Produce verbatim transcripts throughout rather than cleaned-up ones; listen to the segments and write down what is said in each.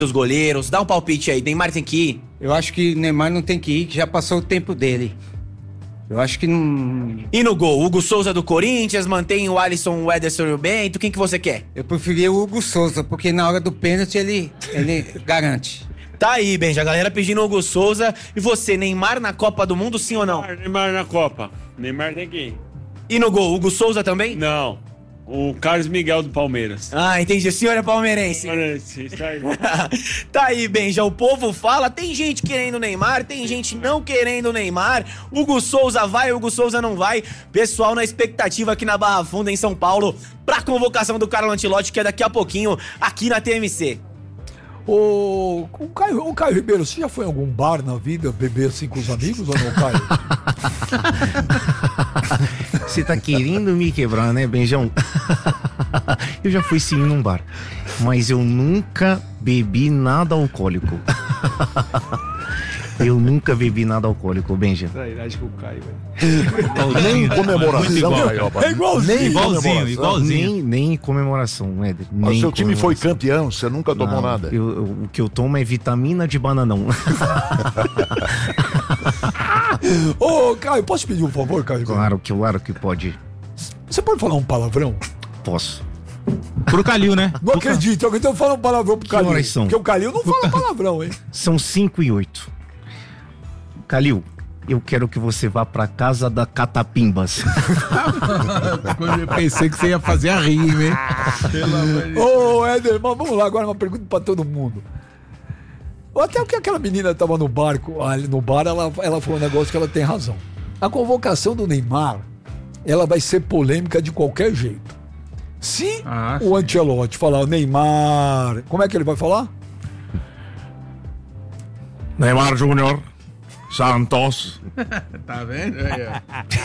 os goleiros? Dá um palpite aí, Neymar tem que ir? Eu acho que o Neymar não tem que ir, que já passou o tempo dele. Eu acho que não... E no gol, Hugo Souza do Corinthians, mantém o Alisson, o Ederson e o Bento, quem que você quer? Eu preferia o Hugo Souza, porque na hora do pênalti ele, ele garante. Tá aí, Benja, a galera pedindo o Hugo Souza. E você, Neymar na Copa do Mundo, sim ou não? Neymar, Neymar na Copa. Neymar tem que ir. E no gol, Hugo Souza também? Não. O Carlos Miguel do Palmeiras. Ah, entendi. O senhor é palmeirense. Palmeirense, isso aí. Tá aí, Benja. O povo fala. Tem gente querendo o Neymar, tem gente não querendo o Neymar. Hugo Souza vai, Hugo Souza não vai. Pessoal na expectativa aqui na Barra Funda, em São Paulo, pra convocação do Carlo Ancelotti, que é daqui a pouquinho aqui na T M C. Ô, o Caio, o Caio Ribeiro, você já foi em algum bar na vida beber assim com os amigos ou não, Caio? Você tá querendo me quebrar, né, Benjão? Eu já fui sim num bar, mas eu nunca bebi nada alcoólico. Eu nunca bebi nada alcoólico, Benja. Trairagem com o Caio, velho. Nem comemoração, Caio. É igualzinho. Nem Igualzinho, igualzinho. Nem, nem comemoração, Éder. O seu time foi campeão, você nunca tomou Não, nada. eu- eu- o que eu tomo é vitamina de bananão. Ô, Caio, posso pedir um favor, Caio? Claro que, claro que pode. Você pode falar um palavrão? Posso. Pro Calil, né? Não acredito, alguém então fala um palavrão pro Que Calil. horas são? Porque o Calil não fala palavrão, hein? São cinco e oito. Calil, eu quero que você vá pra casa da Catapimbas. Eu pensei que você ia fazer a rima, hein? Ô, Éder, mas vamos lá, agora uma pergunta pra todo mundo. Até o que aquela menina tava no barco, ali no bar, ela, ela falou um negócio que ela tem razão. A convocação do Neymar, ela vai ser polêmica de qualquer jeito. Se Ah, o Ancelotti falar Neymar, como é que ele vai falar? Neymar Júnior Santos. Tá vendo? Aí, ó.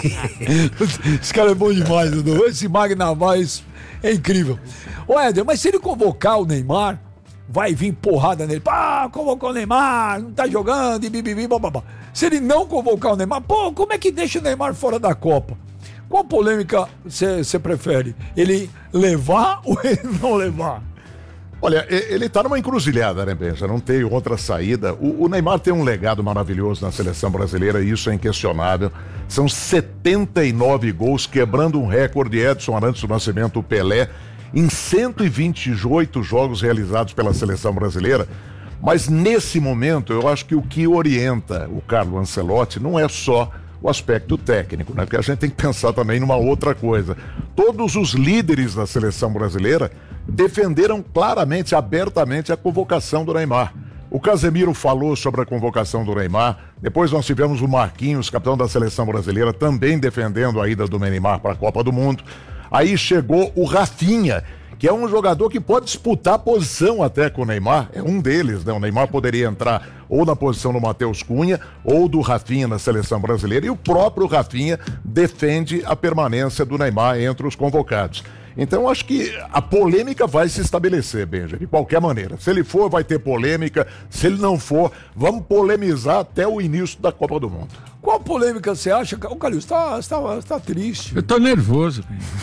Esse cara é bom demais, Dudu. Esse Magna Vaz é incrível. Ô, Éder, mas se ele convocar o Neymar, vai vir porrada nele. Pá, convocou o Neymar, não tá jogando, e bibibi, bababá. Se ele não convocar o Neymar, pô, como é que deixa o Neymar fora da Copa? Qual polêmica você prefere? Ele levar ou ele não levar? Olha, e- ele tá numa encruzilhada, né, Benja? Não tem outra saída. O, o Neymar tem um legado maravilhoso na seleção brasileira e isso é inquestionável. São setenta e nove gols, quebrando um recorde Edson Arantes do Nascimento, o Pelé, em cento e vinte e oito jogos realizados pela seleção brasileira. Mas nesse momento, eu acho que o que orienta o Carlo Ancelotti não é só o aspecto técnico, né? Porque a gente tem que pensar também numa outra coisa. Todos os líderes da seleção brasileira defenderam claramente, abertamente a convocação do Neymar. O Casemiro falou sobre a convocação do Neymar. Depois nós tivemos o Marquinhos, capitão da seleção brasileira, também defendendo a ida do Neymar para a Copa do Mundo. Aí chegou o Rafinha, que é um jogador que pode disputar a posição até com o Neymar, é um deles, né? O Neymar poderia entrar ou na posição do Matheus Cunha ou do Rafinha na seleção brasileira, e o próprio Rafinha defende a permanência do Neymar entre os convocados. Então acho que a polêmica vai se estabelecer, Benja, de qualquer maneira. Se ele for, vai ter polêmica. Se ele não for, vamos polemizar até o início da Copa do Mundo. Qual polêmica você acha? Ô, Calil, você tá, você tá, você tá triste. Eu tô nervoso.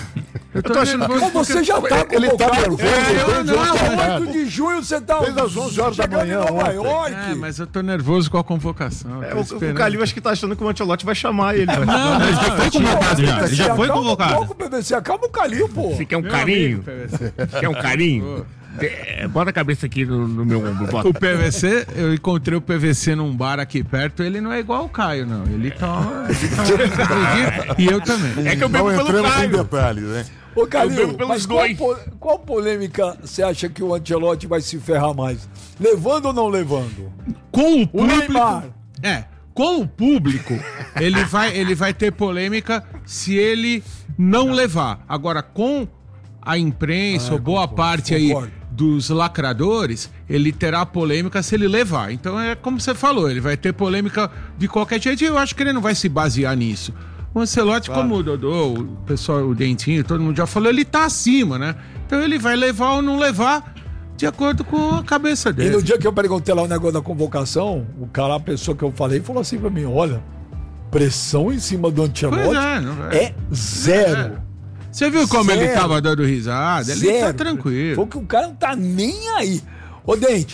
Eu tô, nervoso. Mas você já tá Ele tá convocado. nervoso, É, desde não, ontem, oito de junho você tá... Desde as onze horas da chegando manhã em Nova ontem. York. É, mas eu tô nervoso com a convocação. É, Tô o, o esperando. Calil acho que tá achando que o Ancelotti vai chamar ele. Não, não, ele já foi convocado já. Ele já foi Acalma um convocado. pouco, P V C, acalma o Calil, pô. Você quer um Meu carinho? amigo, P V C. Quer um carinho? É, bota a cabeça aqui no, no meu ombro. Bota. O P V C, eu encontrei o P V C num bar aqui perto, ele não é igual o Caio, não. Ele toma. Ele toma você acredita? E eu também. É que eu bebo Não pelo entremos em Caio. detalhes, né? Ô, Eu Calil, bebo pelos mas qual, dois. po- qual polêmica você acha que o Ancelotti vai se ferrar mais? Levando ou não levando? Com o O público. Neymar. É, com o público, ele vai, ele vai ter polêmica se ele não levar. Agora, com a imprensa, Ah, ou boa concordo, parte aí concordo. dos lacradores, ele terá polêmica se ele levar. Então é como você falou, ele vai ter polêmica de qualquer jeito e eu acho que ele não vai se basear nisso. O Ancelotti, como o Dodô, o pessoal, o Dentinho, todo mundo já falou, ele tá acima, né? Então ele vai levar ou não levar de acordo com a cabeça E dele. no dia que eu perguntei lá o negócio da convocação, o cara, a pessoa que eu falei, falou assim pra mim, olha, pressão em cima do Ancelotti Pois é, não vai. é zero. Você viu como ele Zero. tava dando risada? Ele tá Zero. tranquilo. Porque o cara não tá nem aí. Ô, Dente,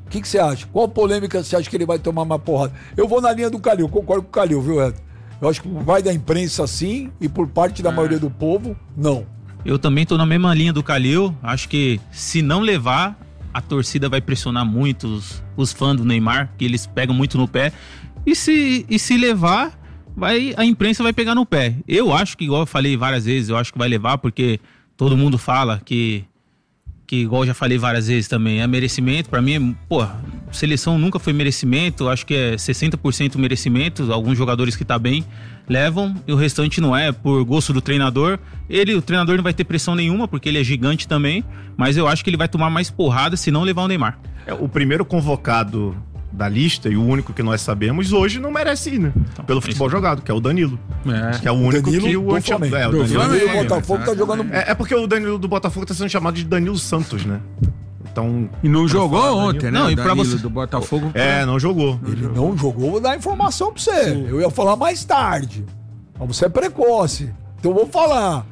O que, que você acha? Qual polêmica você acha que ele vai tomar uma porrada? Eu vou na linha do Calil, concordo com o Calil, viu, Ed? Eu acho que vai da imprensa sim, e por parte da é. maioria do povo, não. Eu também tô na mesma linha do Calil. Acho que se não levar, a torcida vai pressionar muito os, os fãs do Neymar, que eles pegam muito no pé. E se, e se levar, vai, a imprensa vai pegar no pé. Eu acho que, igual eu falei várias vezes, eu acho que vai levar, porque todo mundo fala que, que igual eu já falei várias vezes também, é merecimento. Pra mim, pô, seleção nunca foi merecimento, acho que é sessenta por cento merecimento. Alguns jogadores que tá bem levam e o restante não é, por gosto do treinador. Ele, o treinador não vai ter pressão nenhuma, porque ele é gigante também, mas eu acho que ele vai tomar mais porrada se não levar o Neymar. É, o primeiro convocado da lista e o único que nós sabemos hoje não merece ir, né? Então, pelo futebol isso. jogado, que é o Danilo. É. Que é o único Danilo que o anti... É, o Danilo, Danilo do Botafogo tá jogando... É, é porque o Danilo do Botafogo tá sendo chamado de Danilo Santos, né? Então... E não jogou ontem, né? Não, e pra você... do Botafogo... É, não jogou. Ele não jogou, vou dar informação pra você. Sim. Eu ia falar mais tarde. Mas você é precoce. Então eu vou falar.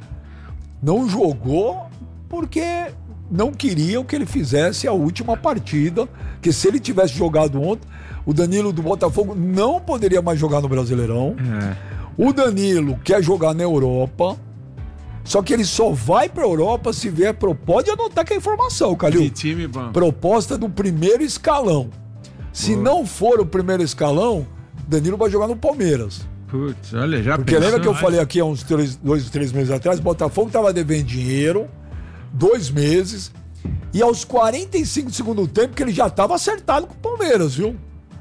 Não jogou porque não queriam que ele fizesse a última partida, que se ele tivesse jogado ontem, o Danilo do Botafogo não poderia mais jogar no Brasileirão. É. O Danilo quer jogar na Europa, só que ele só vai pra Europa se vier... Pro... Pode anotar que é informação, Calil. Que time bom. Proposta do primeiro escalão. Se Boa. não for o primeiro escalão, Danilo vai jogar no Palmeiras. Putz, olha, já Porque lembra que eu falei aqui há uns três, dois, três meses atrás, o Botafogo tava devendo dinheiro, dois meses, e aos quarenta e cinco do segundo tempo que ele já tava acertado com o Palmeiras, viu?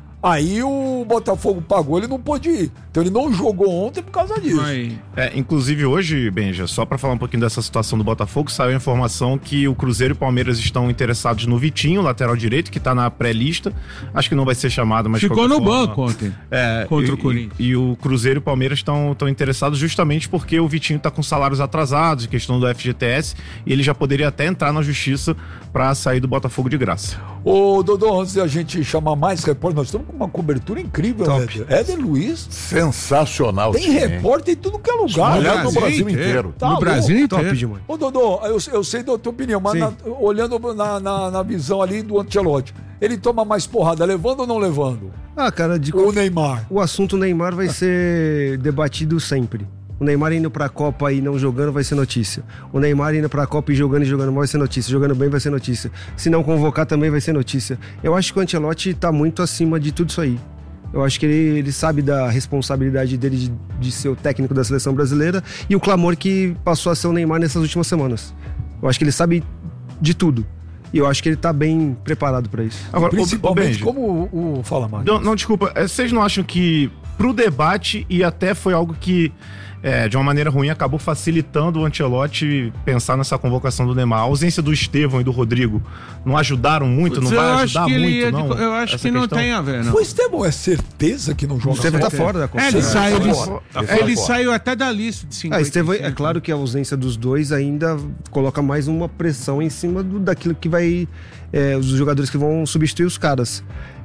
Aí o Botafogo pagou, ele não pôde ir. Então ele não jogou ontem por causa disso. É, inclusive hoje, Benja, só pra falar um pouquinho dessa situação do Botafogo, saiu a informação que o Cruzeiro e o Palmeiras estão interessados no Vitinho, lateral direito, que tá na pré-lista. Acho que não vai ser chamado, mas... Ficou no forma, banco ontem, é, contra e, o Corinthians. E, e o Cruzeiro e o Palmeiras estão interessados justamente porque o Vitinho tá com salários atrasados, questão do F G T S, e ele já poderia até entrar na justiça pra sair do Botafogo de graça. Ô, Dodô, antes da gente chamar mais repórter, nós estamos com uma cobertura incrível, né? Éder Luiz. Sensacional. Tem time, repórter em tudo que é lugar. No Brasil, no Brasil inteiro. inteiro. Tá, no Brasil inteiro. Top demais. Ô, Dodô, eu, eu sei da tua opinião, mas na, olhando na, na, na visão ali do Ancelotti, ele toma mais porrada, levando ou não levando? Ah, cara, de o Neymar. O assunto Neymar vai ser debatido sempre. O Neymar indo pra Copa e não jogando vai ser notícia. O Neymar indo pra Copa e jogando e jogando mal vai ser notícia. Jogando bem vai ser notícia. Se não convocar também vai ser notícia. Eu acho que o Ancelotti tá muito acima de tudo isso aí. Eu acho que ele, ele sabe da responsabilidade dele de, de ser o técnico da seleção brasileira e o clamor que passou a ser o Neymar nessas últimas semanas. Eu acho que ele sabe de tudo. E eu acho que ele tá bem preparado pra isso. Agora, principalmente, como o, o... Fala, Mário. Não, não, desculpa. Vocês não acham que pro debate, e até foi algo que, é, de uma maneira ruim, acabou facilitando o Ancelotti pensar nessa convocação do Neymar? A ausência do Estevão e do Rodrigo não ajudaram muito? Putz, não vai ajudar muito, ia, não? Eu acho essa que não questão? tem a ver, não. O Estevão é certeza que não joga. O Estevão tá fora da é, ele, saiu, ele, tá ele, ele saiu até da lista de cinquenta. Ah, Estevão, é claro que a ausência dos dois ainda coloca mais uma pressão em cima do, daquilo que vai... É, os jogadores que vão substituir os caras.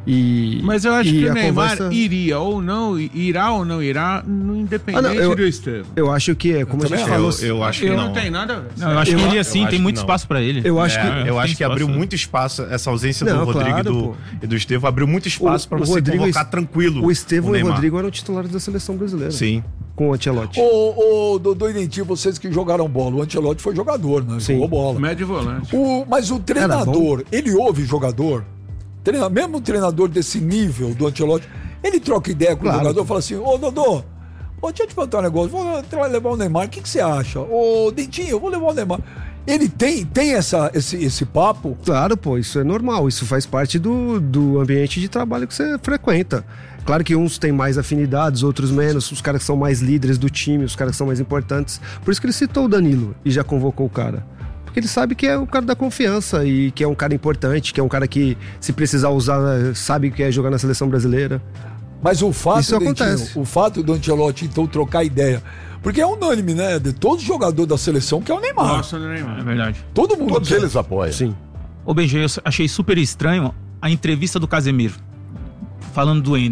E, Mas eu acho que o Neymar conversa... iria ou não, irá ou não irá, no independente ah, não, eu, do Estevão. Eu acho que é, como eu a gente falou. Eu, eu acho que eu não. não tem nada a ver. Não, eu acho eu, que iria sim, tem muito espaço pra ele. Eu acho é, que, eu acho que abriu espaço. muito espaço, essa ausência não, do Rodrigo claro, e, do, e do Estevão abriu muito espaço para você Rodrigo, convocar tranquilo. O Estevão o e o Rodrigo eram titulares da seleção brasileira. Sim. Com o Ancelotti. Ô, ô, Dodô e Dentinho, vocês que jogaram bola, o Ancelotti foi jogador, né? Sim. Jogou bola. Médio volante. O, mas o treinador, ele ouve jogador, treina, mesmo o treinador desse nível do Ancelotti, ele troca ideia com claro. o jogador e fala assim, ô Dodô, ô, deixa eu te contar um negócio, vou levar o Neymar, o que, que você acha? Ô Dentinho, eu vou levar o Neymar. Ele tem, tem essa, esse, esse papo? Claro, pô, isso é normal, isso faz parte do, do ambiente de trabalho que você frequenta. Claro que uns têm mais afinidades, outros menos, os caras que são mais líderes do time, os caras que são mais importantes. Por isso que ele citou o Danilo e já convocou o cara. Porque ele sabe que é o cara da confiança e que é um cara importante, que é um cara que, se precisar usar, sabe que é jogar na seleção brasileira. Mas o fato, isso acontece. Dentinho, o fato do Ancelotti, então, trocar ideia... Porque é unânime, né? De todo jogador da seleção que é o Neymar. Nossa, o Neymar. É verdade. Todo mundo. Todos eles apoiam. Sim. Ô, Benja, eu achei super estranho a entrevista do Casemiro falando do Endrick.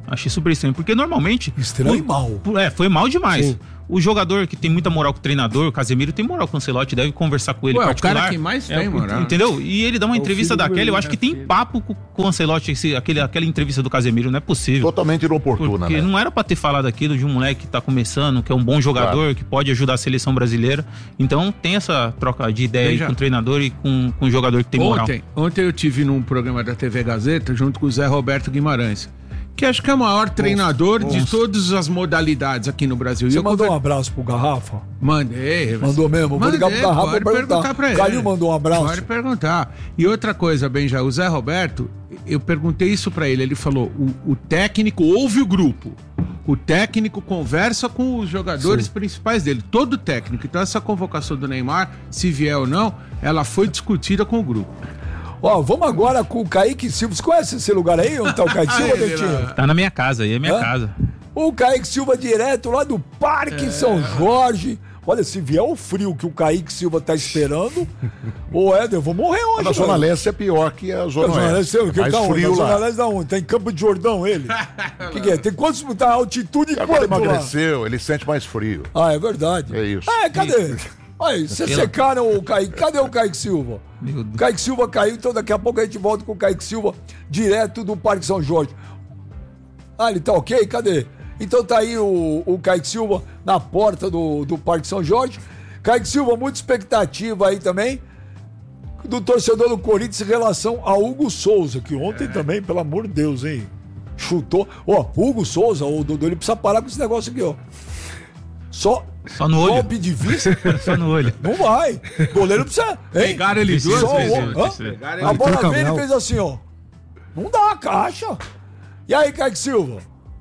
Achei super estranho, porque normalmente... Estranho o- e mal. É, foi mal demais. Sim. O jogador que tem muita moral com o treinador, o Casemiro, tem moral com o Ancelotti, deve conversar com ele Ué, o particular. cara que mais tem É, moral. Entendeu? E ele dá uma É o entrevista filho do daquela, eu Bruno, acho que é tem filho. papo com, com o Ancelotti, esse, aquele, aquela entrevista do Casemiro, não é possível. Totalmente inoportuna, Porque né? não era pra ter falado aquilo de um moleque que tá começando, que é um bom jogador, Claro. que pode ajudar a seleção brasileira. Então tem essa troca de ideia aí Veja. com o treinador e com, com o jogador que tem moral. Ontem, ontem eu tive num programa da T V Gazeta junto com o Zé Roberto Guimarães, que acho que é o maior treinador de todas as modalidades aqui no Brasil. E Você eu mandou conver- um abraço pro Garrafa? Mandei. Mandou mesmo? Vou Mandei, ligar pro Garrafa pode pra perguntar. perguntar pra ele. Calil mandou um abraço. Pode perguntar. E outra coisa, Benja, o Zé Roberto, eu perguntei isso pra ele, ele falou, o, o técnico ouve o grupo, o técnico conversa com os jogadores principais dele, todo técnico. Então essa convocação do Neymar, se vier ou não, ela foi discutida com o grupo. Ó, vamos agora com o Kaique Silva. Você conhece esse lugar aí? Onde tá o Kaique Silva, Ele Dentinho? Tá na minha casa, aí é minha Hã? casa. O Kaique Silva direto lá do Parque São Jorge. Olha, se vier o frio que o Kaique Silva tá esperando, ô Éder, eu vou morrer hoje. Na Zona velho. Leste é pior que a Zona Na Zona Oeste. Leste, que Mais tá onde? frio Na Zona lá. Leste da onde? Tá em Campo de Jordão ele? O que, que é? Tem quantos? Tá altitude Agora quanto lá? emagreceu, ele sente mais frio. Ah, é verdade. É isso. É, cadê? Olha, vocês Aquela- secaram o Kaique. Cadê o Kaique Silva? Meu O Deus. Kaique Silva caiu, então daqui a pouco a gente volta com o Kaique Silva direto do Parque São Jorge. Ah, ele tá ok? Cadê? Então tá aí o, o Kaique Silva na porta do, do Parque São Jorge. Kaique Silva, muita expectativa aí também do torcedor do Corinthians em relação a Hugo Souza, que ontem também, pelo amor de Deus, hein? Chutou. Ó, Hugo Souza, o Dodô, ele precisa parar com esse negócio aqui, ó. Só, Só no olho. golpe de vista. Só no olho. Não vai. O goleiro precisa. Hein? Pegaram ele duas Só o- vezes. Hã? Pegaram A ele bola Tem veio e Cabral. fez assim, ó. Não dá a caixa. E aí, Kaique Silva?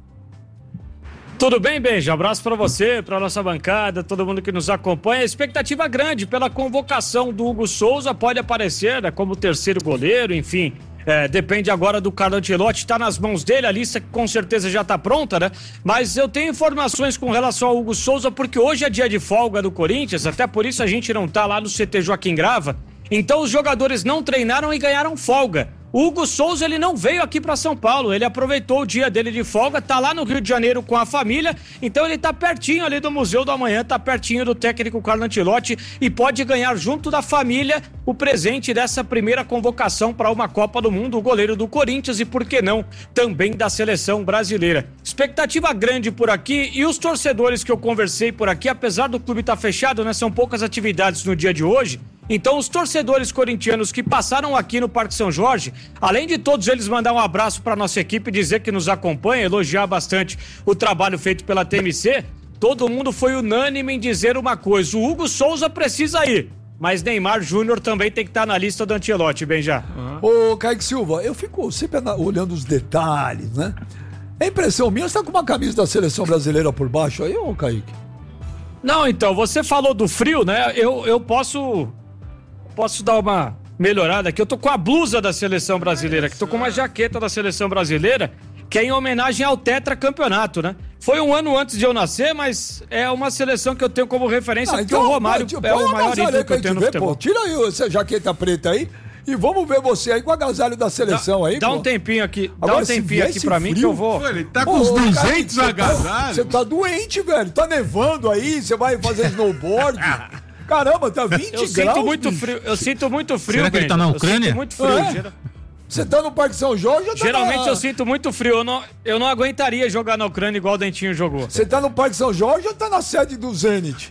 Tudo bem, Benja? Abraço pra você, pra nossa bancada, todo mundo que nos acompanha. Expectativa grande pela convocação do Hugo Souza, pode aparecer, né, como terceiro goleiro, enfim. É, depende agora do Carlo Ancelotti, tá nas mãos dele, a lista com certeza já tá pronta, né? Mas eu tenho informações com relação ao Hugo Souza, porque hoje é dia de folga do Corinthians, até por isso a gente não tá lá no C T Joaquim Grava. Então os jogadores não treinaram e ganharam folga. O Hugo Souza, ele não veio aqui para São Paulo, ele aproveitou o dia dele de folga, tá lá no Rio de Janeiro com a família, então ele tá pertinho ali do Museu do Amanhã, tá pertinho do técnico Carlo Ancelotti e pode ganhar junto da família o presente dessa primeira convocação para uma Copa do Mundo, o goleiro do Corinthians e, por que não, também da seleção brasileira. Expectativa grande por aqui e os torcedores que eu conversei por aqui, apesar do clube estar fechado, né, são poucas atividades no dia de hoje. Então os torcedores corintianos que passaram aqui no Parque São Jorge, além de todos eles mandar um abraço para nossa equipe, dizer que nos acompanha, elogiar bastante o trabalho feito pela T M C, todo mundo foi unânime em dizer uma coisa: o Hugo Souza precisa ir, mas Neymar Júnior também tem que estar na lista do Ancelotti, Benja. Ô, Kaique Silva, eu fico sempre ana- olhando os detalhes, né? É impressão minha, você tá com uma camisa da seleção brasileira por baixo aí, ô Kaique? Não, então, você falou do frio, né? Eu, eu posso posso dar uma melhorada aqui. Eu tô com a blusa da seleção brasileira, que tô com uma jaqueta da seleção brasileira, que é em homenagem ao tetracampeonato, né? Foi um ano antes de eu nascer, mas é uma seleção que eu tenho como referência, porque o Romário pô, é põe o um maior agasalho ídolo aí que pra eu tenho gente no ver, futebol. pô. Tira aí essa jaqueta preta aí e vamos ver você aí com o agasalho da seleção Dá, aí, dá pô. um tempinho aqui, dá Agora, um se tempinho vier aqui esse pra mim que frio- eu vou... Pô, ele tá Pô, com uns ô, Kaique, duzentos você tá- agasalhos. Você tá doente, velho. Tá nevando aí, você vai fazer snowboard. Caramba, tá vinte Eu graus. sinto muito bicho. frio, eu sinto muito frio, Será que ele tá Benja. na Eu sinto Ucrânia? muito frio. É? Gera- Você tá no Parque São Jorge ou tá Geralmente na... eu sinto muito frio, eu não, eu não aguentaria jogar na Ucrânia igual o Dentinho jogou. Você tá no Parque São Jorge ou tá na sede do Zenit?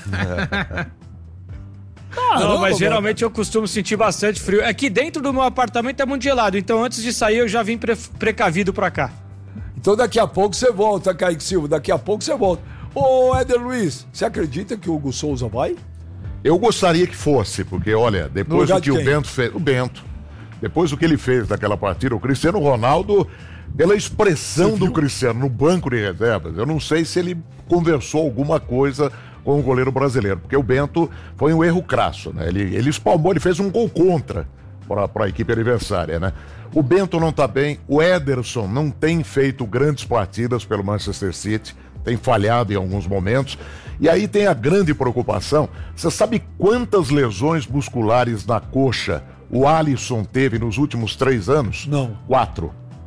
Caramba, Não, mas velho. geralmente eu costumo sentir bastante frio. É que dentro do meu apartamento é muito gelado, então antes de sair eu já vim pre- precavido pra cá. Então daqui a pouco você volta, Kaique Silva. Daqui a pouco você volta. Ô, Éder Luiz, você acredita que o Hugo Souza vai? Eu gostaria que fosse, porque, olha, depois lugar do que de o quem? Bento fez. O Bento. Depois do que ele fez daquela partida, o Cristiano Ronaldo, pela expressão do Cristiano no banco de reservas, eu não sei se ele conversou alguma coisa com o goleiro brasileiro, porque o Bento foi um erro crasso, né? Ele, ele espalmou, ele fez um gol contra para a equipe adversária, né? O Bento não tá bem, o Ederson não tem feito grandes partidas pelo Manchester City, tem falhado em alguns momentos. E aí tem a grande preocupação, você sabe quantas lesões musculares na coxa o Alisson teve nos últimos três anos? Não. Quatro.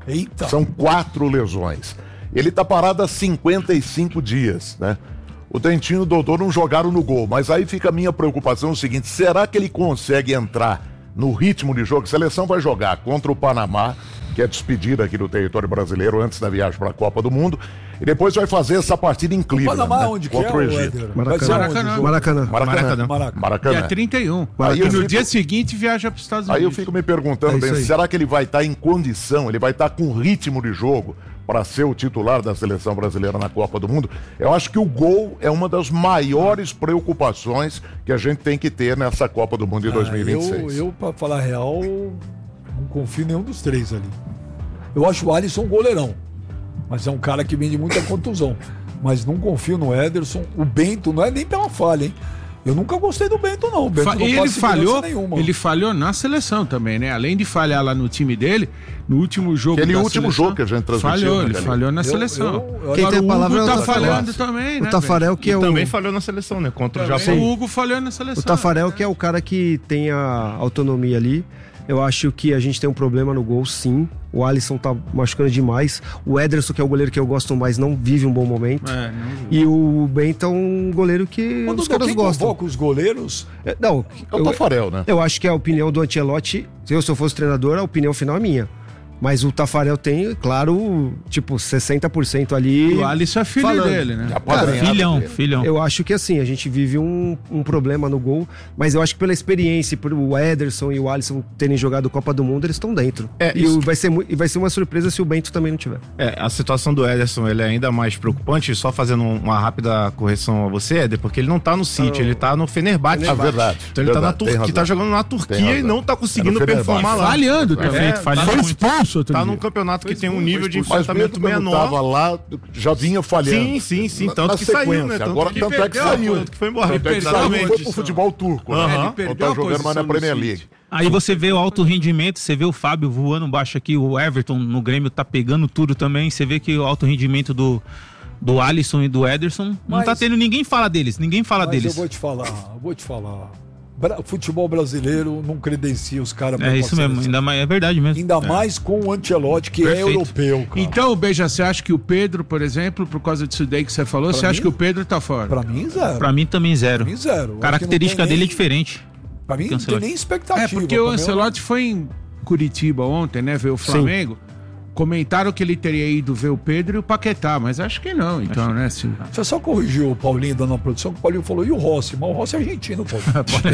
Eita. São quatro lesões. Ele tá parado há cinquenta e cinco dias, né? O Dentinho e o Dodô não jogaram no gol, mas aí fica a minha preocupação o seguinte, será que ele consegue entrar no ritmo de jogo? A seleção vai jogar contra o Panamá, que é despedida aqui do território brasileiro antes da viagem para a Copa do Mundo, e depois vai fazer essa partida em Cleveland, Panamá né? onde que contra é, o Egito. Éder? Maracanã. Maracanã. Maracanã. Maracanã. Maracanã. Maracanã. Dia trinta e um. Aí E eu no fico- dia seguinte viaja para os Estados Unidos. Aí eu fico me perguntando, É bem, isso aí. será que ele vai estar em condição, ele vai estar com ritmo de jogo para ser o titular da seleção brasileira na Copa do Mundo? Eu acho que o gol é uma das maiores preocupações que a gente tem que ter nessa Copa do Mundo de dois mil e vinte e seis. Ah, eu, eu, pra falar a real, não confio em nenhum dos três ali. Eu acho o Alisson um goleirão, mas é um cara que vem de muita contusão. Mas não confio no Ederson. O Bento não é nem pela falha, hein? Eu nunca gostei do Bento, não. O Bento Fa- não e faz ele segurança falhou, nenhuma. ele falhou na seleção também, né? Além de falhar lá no time dele, no último jogo Aquele da último seleção, jogo que a gente transmitiu, falhou, né, ele Galera? falhou na Eu- seleção. eu- eu- Quem Agora tem a o palavra Hugo é o tá Tafarel. falhando também, O né? Tafarel que é o... Também falhou na seleção, né? Contra o velho? Japão. Também o Hugo falhou na seleção. O Tafarel que é o cara que tem a autonomia ali. Eu acho que a gente tem um problema no gol, sim. O Alisson tá machucando demais. O Ederson, que é o goleiro que eu gosto mais, não vive um bom momento. É, não- E o Bento é um goleiro que Quando os caras quem gostam. convoca os goleiros, É, Não, É o Tafarel, né? eu acho que a opinião do Ancelotti, se eu, se eu fosse treinador, a opinião final é minha. Mas o Tafarel tem, claro, tipo, sessenta por cento ali. O Alisson é filho falando. dele, né? Apadrinhado Filhão, dele. filhão. Eu acho que assim, a gente vive um, um problema no gol, mas eu acho que pela experiência, por o Ederson e o Alisson terem jogado Copa do Mundo, eles estão dentro. É, e isso- o- vai, ser, mu- e vai ser uma surpresa se o Bento também não tiver. É, a situação do Ederson ele é ainda mais preocupante, só fazendo um- uma rápida correção a você, Éder, porque ele não tá no City, ele tá no Fenerbahçe. Ah, verdade. Então ele tá, na Verdade, tem Turquia, razão. tá jogando na Tem Turquia razão. e não tá conseguindo É no Fenerbahçe. performar lá. Falhando também. Perfeito, falhando Foi muito. expulso outro Tá dia. num campeonato que tem um nível de Mas enfrentamento mesmo quando menor. tava lá, já vinha falhando. Sim, sim, sim. Na- Tanto na que saiu, sequência. né? Tanto Agora que tanto é que perdeu, saiu. tanto que foi embora. Tanto é que Perdeu a saiu e foi pro posição. futebol turco, né? Aham. Não Ele tá perdeu a jogando mais na posição Premier no League. City. Aí você vê o alto rendimento, você vê o Fábio voando baixo aqui, o Everton no Grêmio tá pegando tudo também. Você vê que o alto rendimento do, do Alisson e do Ederson não Mas- tá tendo. Ninguém fala deles, ninguém fala mas deles. eu vou te falar, eu vou te falar. Bra- Futebol brasileiro não credencia os caras pra É ir pra isso mesmo, seleção. ainda mais, é verdade mesmo. Ainda mais com o Ancelotti, que é Perfeito. europeu, cara. Então, Beija, você acha que o Pedro, por exemplo, por causa disso daí que você falou, Pra você acha mim? que o Pedro tá fora? Pra mim, zero. Pra mim também zero. Pra mim, zero. Eu acho que Característica não tem dele é nem- diferente. Pra mim, que não tem Ancelotti. nem expectativa. É, porque Pra o mim, Ancelotti foi em Curitiba ontem, né? Ver o Flamengo. Comentaram que ele teria ido ver o Pedro e o Paquetá, mas acho que não, então, né? Se... Deixa eu só corrigir o Paulinho dando a produção, que o Paulinho falou, e o Rossi? Mas o Rossi é argentino, pô.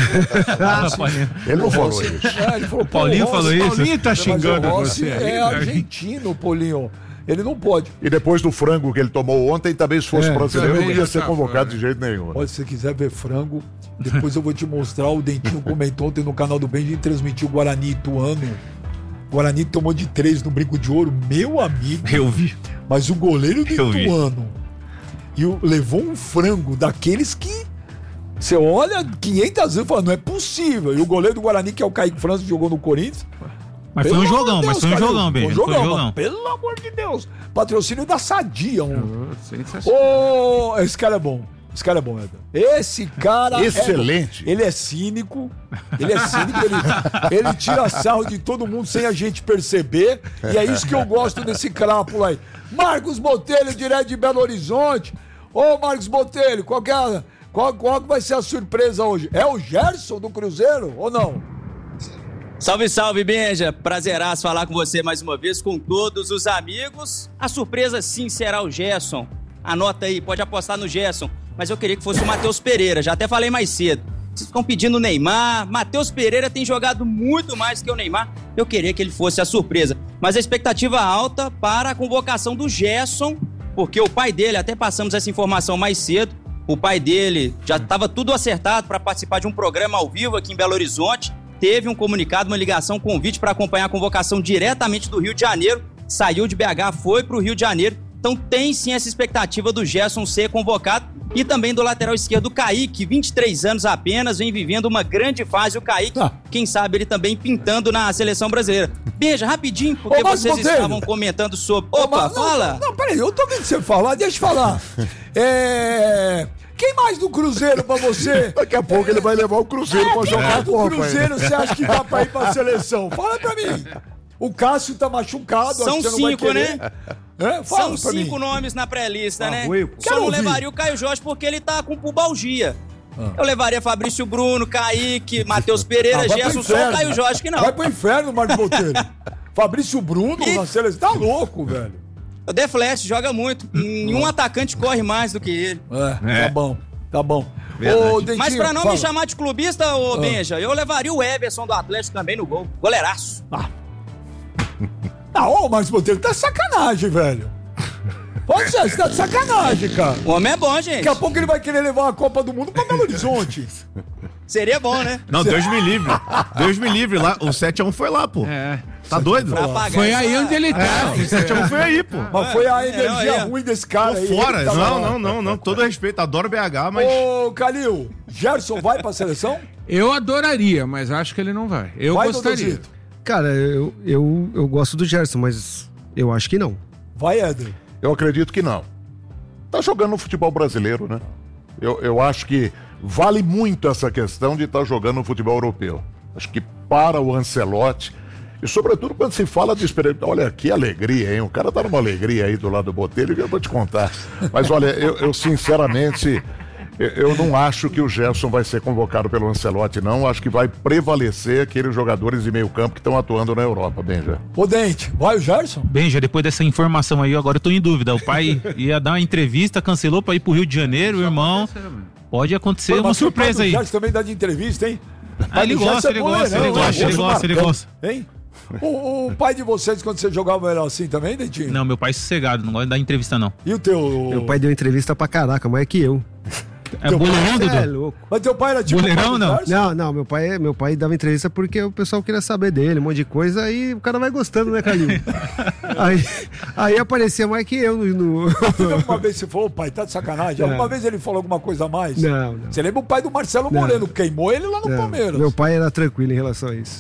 Ele não falou isso. É, ele falou, pô, Paulinho o Rossi- falou isso? Paulinho tá Mas xingando o Rossi você. é argentino, Paulinho. Ele não pode. E depois do frango que ele tomou ontem, também se fosse É, brasileiro, não também ia ser tá convocado fora. de jeito nenhum. né? Olha, se você quiser ver frango, depois eu vou te mostrar. O Dentinho comentou ontem no canal do Benji, transmitiu o Guarani Ituano. O Guarani tomou de três no Brinco de Ouro, meu amigo. Eu vi. Mas o goleiro do Eu vi. Ituano e o, levou um frango daqueles que você olha quinhentas vezes e fala, não é possível. E o goleiro do Guarani, que é o Kaique França, que jogou no Corinthians. Mas foi um Pelo jogão, amor de mas Deus, foi um cara, jogão, bem. Foi um Foi um jogão, jogão. mas pelo amor de Deus. Patrocínio da Sadia. Um... Sensacional. Ô, esse cara é bom. Esse cara é bom, Edson. Esse cara Excelente. É... Ele é cínico. Ele é cínico. Ele, ele tira sarro de todo mundo sem a gente perceber. E é isso que eu gosto desse crápula aí. Marcos Botelho, direto de Belo Horizonte. Ô, Marcos Botelho, qual que, é, qual, qual que vai ser a surpresa hoje? É o Gerson do Cruzeiro ou não? Salve, salve, Benja! Prazeraço falar com você mais uma vez, com todos os amigos. A surpresa sim será o Gerson. Anota aí, pode apostar no Gerson. Mas eu queria que fosse o Matheus Pereira, já até falei mais cedo. Vocês ficam pedindo o Neymar. Matheus Pereira tem jogado muito mais que o Neymar. Eu queria que ele fosse a surpresa. Mas a expectativa alta para a convocação do Gerson, porque o pai dele, até passamos essa informação mais cedo, o pai dele já estava tudo acertado para participar de um programa ao vivo aqui em Belo Horizonte. Teve um comunicado, uma ligação, um convite para acompanhar a convocação diretamente do Rio de Janeiro. Saiu de B H, foi para o Rio de Janeiro. Então tem sim essa expectativa do Gerson ser convocado. E também do lateral esquerdo, Kaique, vinte e três anos apenas, vem vivendo uma grande fase. O Kaique, Ah. quem sabe ele também pintando na seleção brasileira. Beija, rapidinho, porque Ô, Marcos vocês Botelho. estavam comentando sobre... Ô, Opa, mas- não, fala! Não, peraí, eu tô vendo você falar, deixa eu falar. É... Quem mais do Cruzeiro pra você? Daqui a pouco ele vai levar o Cruzeiro pra Quem jogar mais a do Copa. Cruzeiro ainda. você acha que dá pra ir pra seleção? Fala pra mim. O Cássio tá machucado. São acho que você não vai cinco, querer. né? É? Fala São pra cinco mim. nomes na pré-lista, Ah, né? foi, pô. Só Quero não ouvir. levaria o Caio Jorge porque ele tá com pubalgia. Ah. Eu levaria Fabrício Bruno, Kaique, Matheus Pereira, Ah, vai pro Gerson, só o inferno. Caio Jorge que não. Vai pro inferno, Marcos Botelho. Fabrício Bruno E- na seleção. Tá louco, velho. O The Flash joga muito. Nenhum atacante corre mais do que ele. É, tá bom, tá bom. Verdade. Ô, Dentinho, Mas pra não fala. me chamar de clubista, ô Ah. Benja, eu levaria o Everson do Atlético também no gol. Goleiraço. Ah, ô, Marcos Botelho, tá de sacanagem, velho. Pode ser, você tá de sacanagem, cara. O homem é bom, gente. Daqui a pouco ele vai querer levar a Copa do Mundo pra Belo Horizonte. Seria bom, né? Não, Deus me livre. Deus me livre. Lá, o sete a um foi lá, pô. É. Tá doido? Pra pagar Foi essa- aí onde ele É, tá. o sete a um foi aí, pô. Mas foi a É, energia não, é. ruim desse cara Tô aí. fora. ele tava Não, lá. não, não, não. Todo respeito. Adoro B H, mas. Ô, Calil, Gerson vai pra seleção? Eu adoraria, mas acho que ele não vai. Eu vai, gostaria. Dodozito? Cara, eu, eu, eu gosto do Gerson, mas eu acho que não. Vai, Éder. Eu acredito que não. Tá jogando no futebol brasileiro, né? Eu, eu acho que vale muito essa questão de estar jogando no futebol europeu. Acho que para o Ancelotti, e sobretudo quando se fala de experiência. Olha que alegria, hein? O cara tá numa alegria aí do lado do Botelho que eu vou te contar. Mas olha, eu, eu sinceramente, eu, eu não acho que o Gerson vai ser convocado pelo Ancelotti, não. Acho que vai prevalecer aqueles jogadores de meio campo que estão atuando na Europa, Benja. Ô, Dente, vai o Gerson? Benja, depois dessa informação aí, agora eu tô em dúvida. O pai ia dar uma entrevista, cancelou pra ir pro Rio de Janeiro, o irmão. Pode acontecer Pô, uma mas o pai surpresa do aí. Gerson também dá de entrevista, hein? Ah, ele do Gerson gosta, é ele bom, gosta, né? ele gosta, ele Gerson gosta, ele marcando, gosta. Hein? O, o pai de vocês, quando você jogava, era assim também, Dentinho? Não, meu pai é sossegado, não gosta de dar entrevista, não. E o teu? Meu pai deu entrevista pra caraca, mais que eu. É boleirão, É Dudu? louco. Mas teu pai era tipo... Boleirão, o pai do não? Gerson? Não, não, meu pai, meu pai dava entrevista porque o pessoal queria saber dele, um monte de coisa, aí o cara vai gostando, né, Calil? aí, aí aparecia mais que eu no. no- Teve alguma vez que você falou, pai, tá de sacanagem? Não. Alguma vez ele falou alguma coisa a mais? Não, não. Você lembra o pai do Marcelo Não. Moreno, queimou ele lá no Não, Palmeiras. meu pai era tranquilo em relação a isso.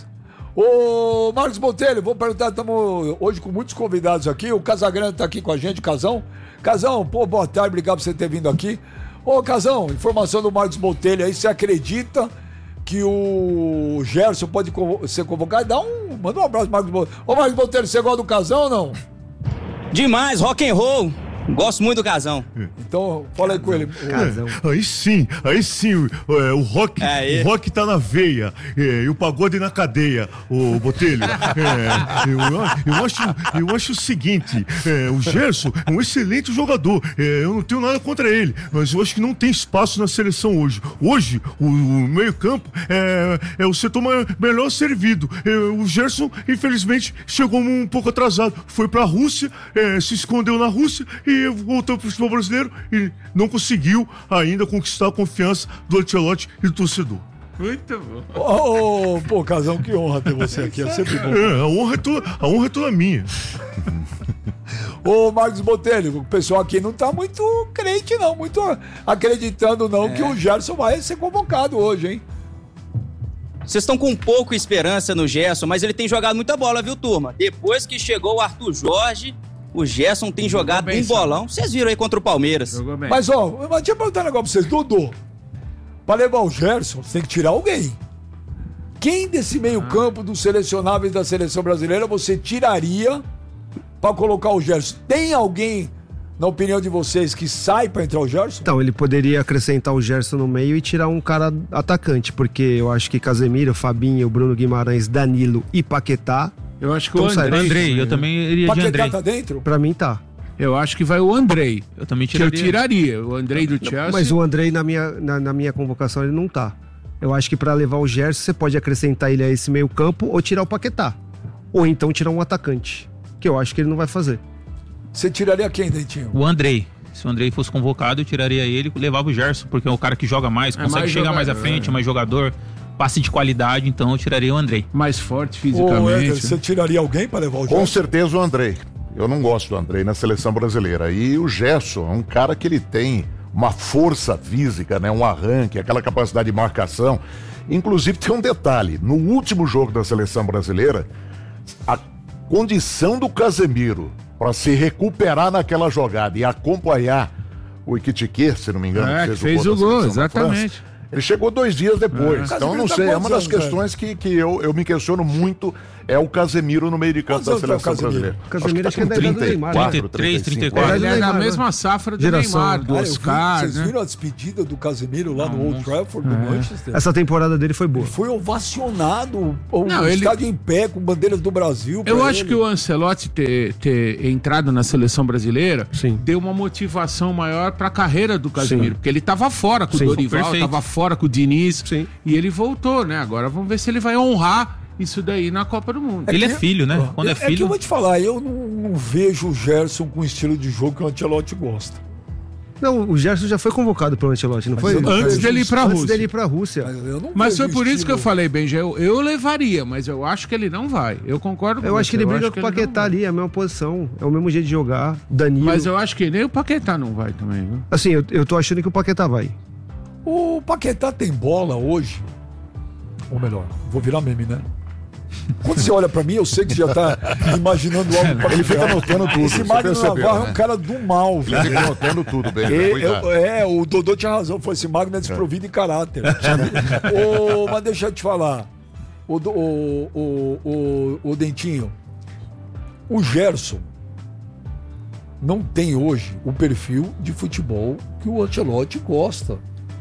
Ô, Marcos Botelho, vou perguntar, estamos hoje com muitos convidados aqui. O Casagrande tá aqui com a gente, Casão. Casão, pô, boa tarde, obrigado por você ter vindo aqui. Ô, Casão, informação do Marcos Botelho aí, você acredita que o Gerson pode convo- ser convocado? Dá um, manda um abraço, Marcos Botelho. Ô, Marcos Botelho, você gosta do Casão ou não? Demais, rock and roll. Gosto muito do Casão. Então, fala aí com ele. Casão. Aí sim, aí sim, o, é, o rock, Aí. o rock tá na veia, é, e o pagode na cadeia, o Botelho. É, eu, eu, acho, eu acho o seguinte, é, o Gerson é um excelente jogador, é, eu não tenho nada contra ele, mas eu acho que não tem espaço na seleção hoje. Hoje, o, o meio campo é, é o setor ma- melhor servido. É, o Gerson, infelizmente, chegou um pouco atrasado, foi pra Rússia, é, se escondeu na Rússia e voltou pro futebol brasileiro e não conseguiu ainda conquistar a confiança do Ancelotti e do torcedor. Muito bom. Ô, pô, Casão, que honra ter você aqui, é sempre bom. É, a honra é toda, a honra é toda minha. Ô, Marcos Botelho, o pessoal aqui não tá muito crente, não, muito acreditando, não, que o Gerson vai ser convocado hoje, hein? Vocês estão com pouca esperança no Gerson, mas ele tem jogado muita bola, viu, turma? Depois que chegou o Arthur Jorge, o Gerson tem jogado bem, um bolão. Vocês viram aí contra o Palmeiras. Jogou bem. Mas, ó, mas deixa eu perguntar um negócio pra vocês. Dudu, pra levar o Gerson, você tem que tirar alguém. Quem desse meio campo dos selecionáveis da seleção brasileira você tiraria pra colocar o Gerson? Tem alguém, na opinião de vocês, que sai pra entrar o Gerson? Então, ele poderia acrescentar o Gerson no meio e tirar um cara atacante, porque eu acho que Casemiro, Fabinho, Bruno Guimarães, Danilo e Paquetá, Eu acho que o Então sai. Andrei. Andrei, eu também iria de Paquetá Andrei. tá dentro? pra mim tá. Eu acho que vai o Andrei. Eu também Que eu tiraria. tiraria. O Andrei do Chelsea. Mas o Andrei, na minha, na, na minha convocação, ele não tá. Eu acho que pra levar o Gerson, você pode acrescentar ele a esse meio campo ou tirar o Paquetá. Ou então tirar um atacante, que eu acho que ele não vai fazer. Você tiraria quem, Dentinho? O Andrei. Se o Andrei fosse convocado, eu tiraria ele e levava o Gerson, porque é o cara que joga mais, É consegue mais chegar mais à jogador, frente, é. mais jogador, passe de qualidade, então eu tiraria o Andrei. Mais forte Ô, Éder, fisicamente. você tiraria alguém pra levar o Com Gerson? certeza o Andrei. Eu não gosto do Andrei na seleção brasileira. E o Gerson é um cara que ele tem uma força física, né? Um arranque, aquela capacidade de marcação. Inclusive tem um detalhe, no último jogo da seleção brasileira, a condição do Casemiro para se recuperar naquela jogada e acompanhar o Ekitike, se não me engano, É, que fez o da gol, seleção da exatamente. França, Ele chegou dois dias depois. É. Então, não Casemiro tá sei. É uma quantos das anos, questões que, que eu, eu me questiono muito. É o Casemiro no meio de campo Quantos da anos tem o seleção Casemiro? brasileira. Casemiro acho que é tá da com idade do Neymar, né? trinta e três, trinta e quatro. Ele é da Neymar, né? mesma safra do Geração. Neymar, do Cara, eu vi- Oscar, vocês né? viram a despedida do Casemiro lá no Old Trafford, do Manchester? Essa temporada dele foi boa. Ele foi ovacionado, o Não, ele- estádio em pé, com bandeiras do Brasil. Eu pra acho ele. que o Ancelotti ter, ter entrado na seleção brasileira Sim. deu uma motivação maior pra carreira do Casemiro, Sim. porque ele tava fora com Sim, o Dorival, perfeito. tava fora com o Diniz, Sim. e ele voltou, né? Agora vamos ver se ele vai honrar isso daí na Copa do Mundo. Ele é que- filho, né? Quando é É que eu filho. vou te falar, eu não, não vejo o Gerson com o estilo de jogo que o Ancelotti gosta. Não, o Gerson já foi convocado pelo Ancelotti, não Mas foi? eu não Antes vejo dele ir pra Antes Rússia. dele ir pra Rússia. Mas, eu não Mas vejo foi por o isso que eu estilo- falei, Benja, eu, eu levaria, mas eu acho que ele não vai. Eu concordo com Eu acho você, que ele briga acho com o que ele não Paquetá vai. ali, é a mesma posição. É o mesmo jeito de jogar. Danilo. Mas eu acho que nem o Paquetá não vai também, viu? Assim, eu, eu tô achando que o Paquetá vai. O Paquetá tem bola hoje. Ou melhor, vou virar meme, né? Quando você olha pra mim, eu sei que você já tá imaginando algo pra Ele fica anotando tudo. Esse você Magno percebeu, Navarro é né? um cara do mal, Ele velho. fica anotando tudo, bem. É, Cuidado. eu- é, o Dodô tinha razão, foi esse Magno é desprovido em caráter. Ô, mas deixa eu te falar. O, do- o, o, o, o Dentinho, o Gerson não tem hoje o perfil de futebol que o Ancelotti gosta.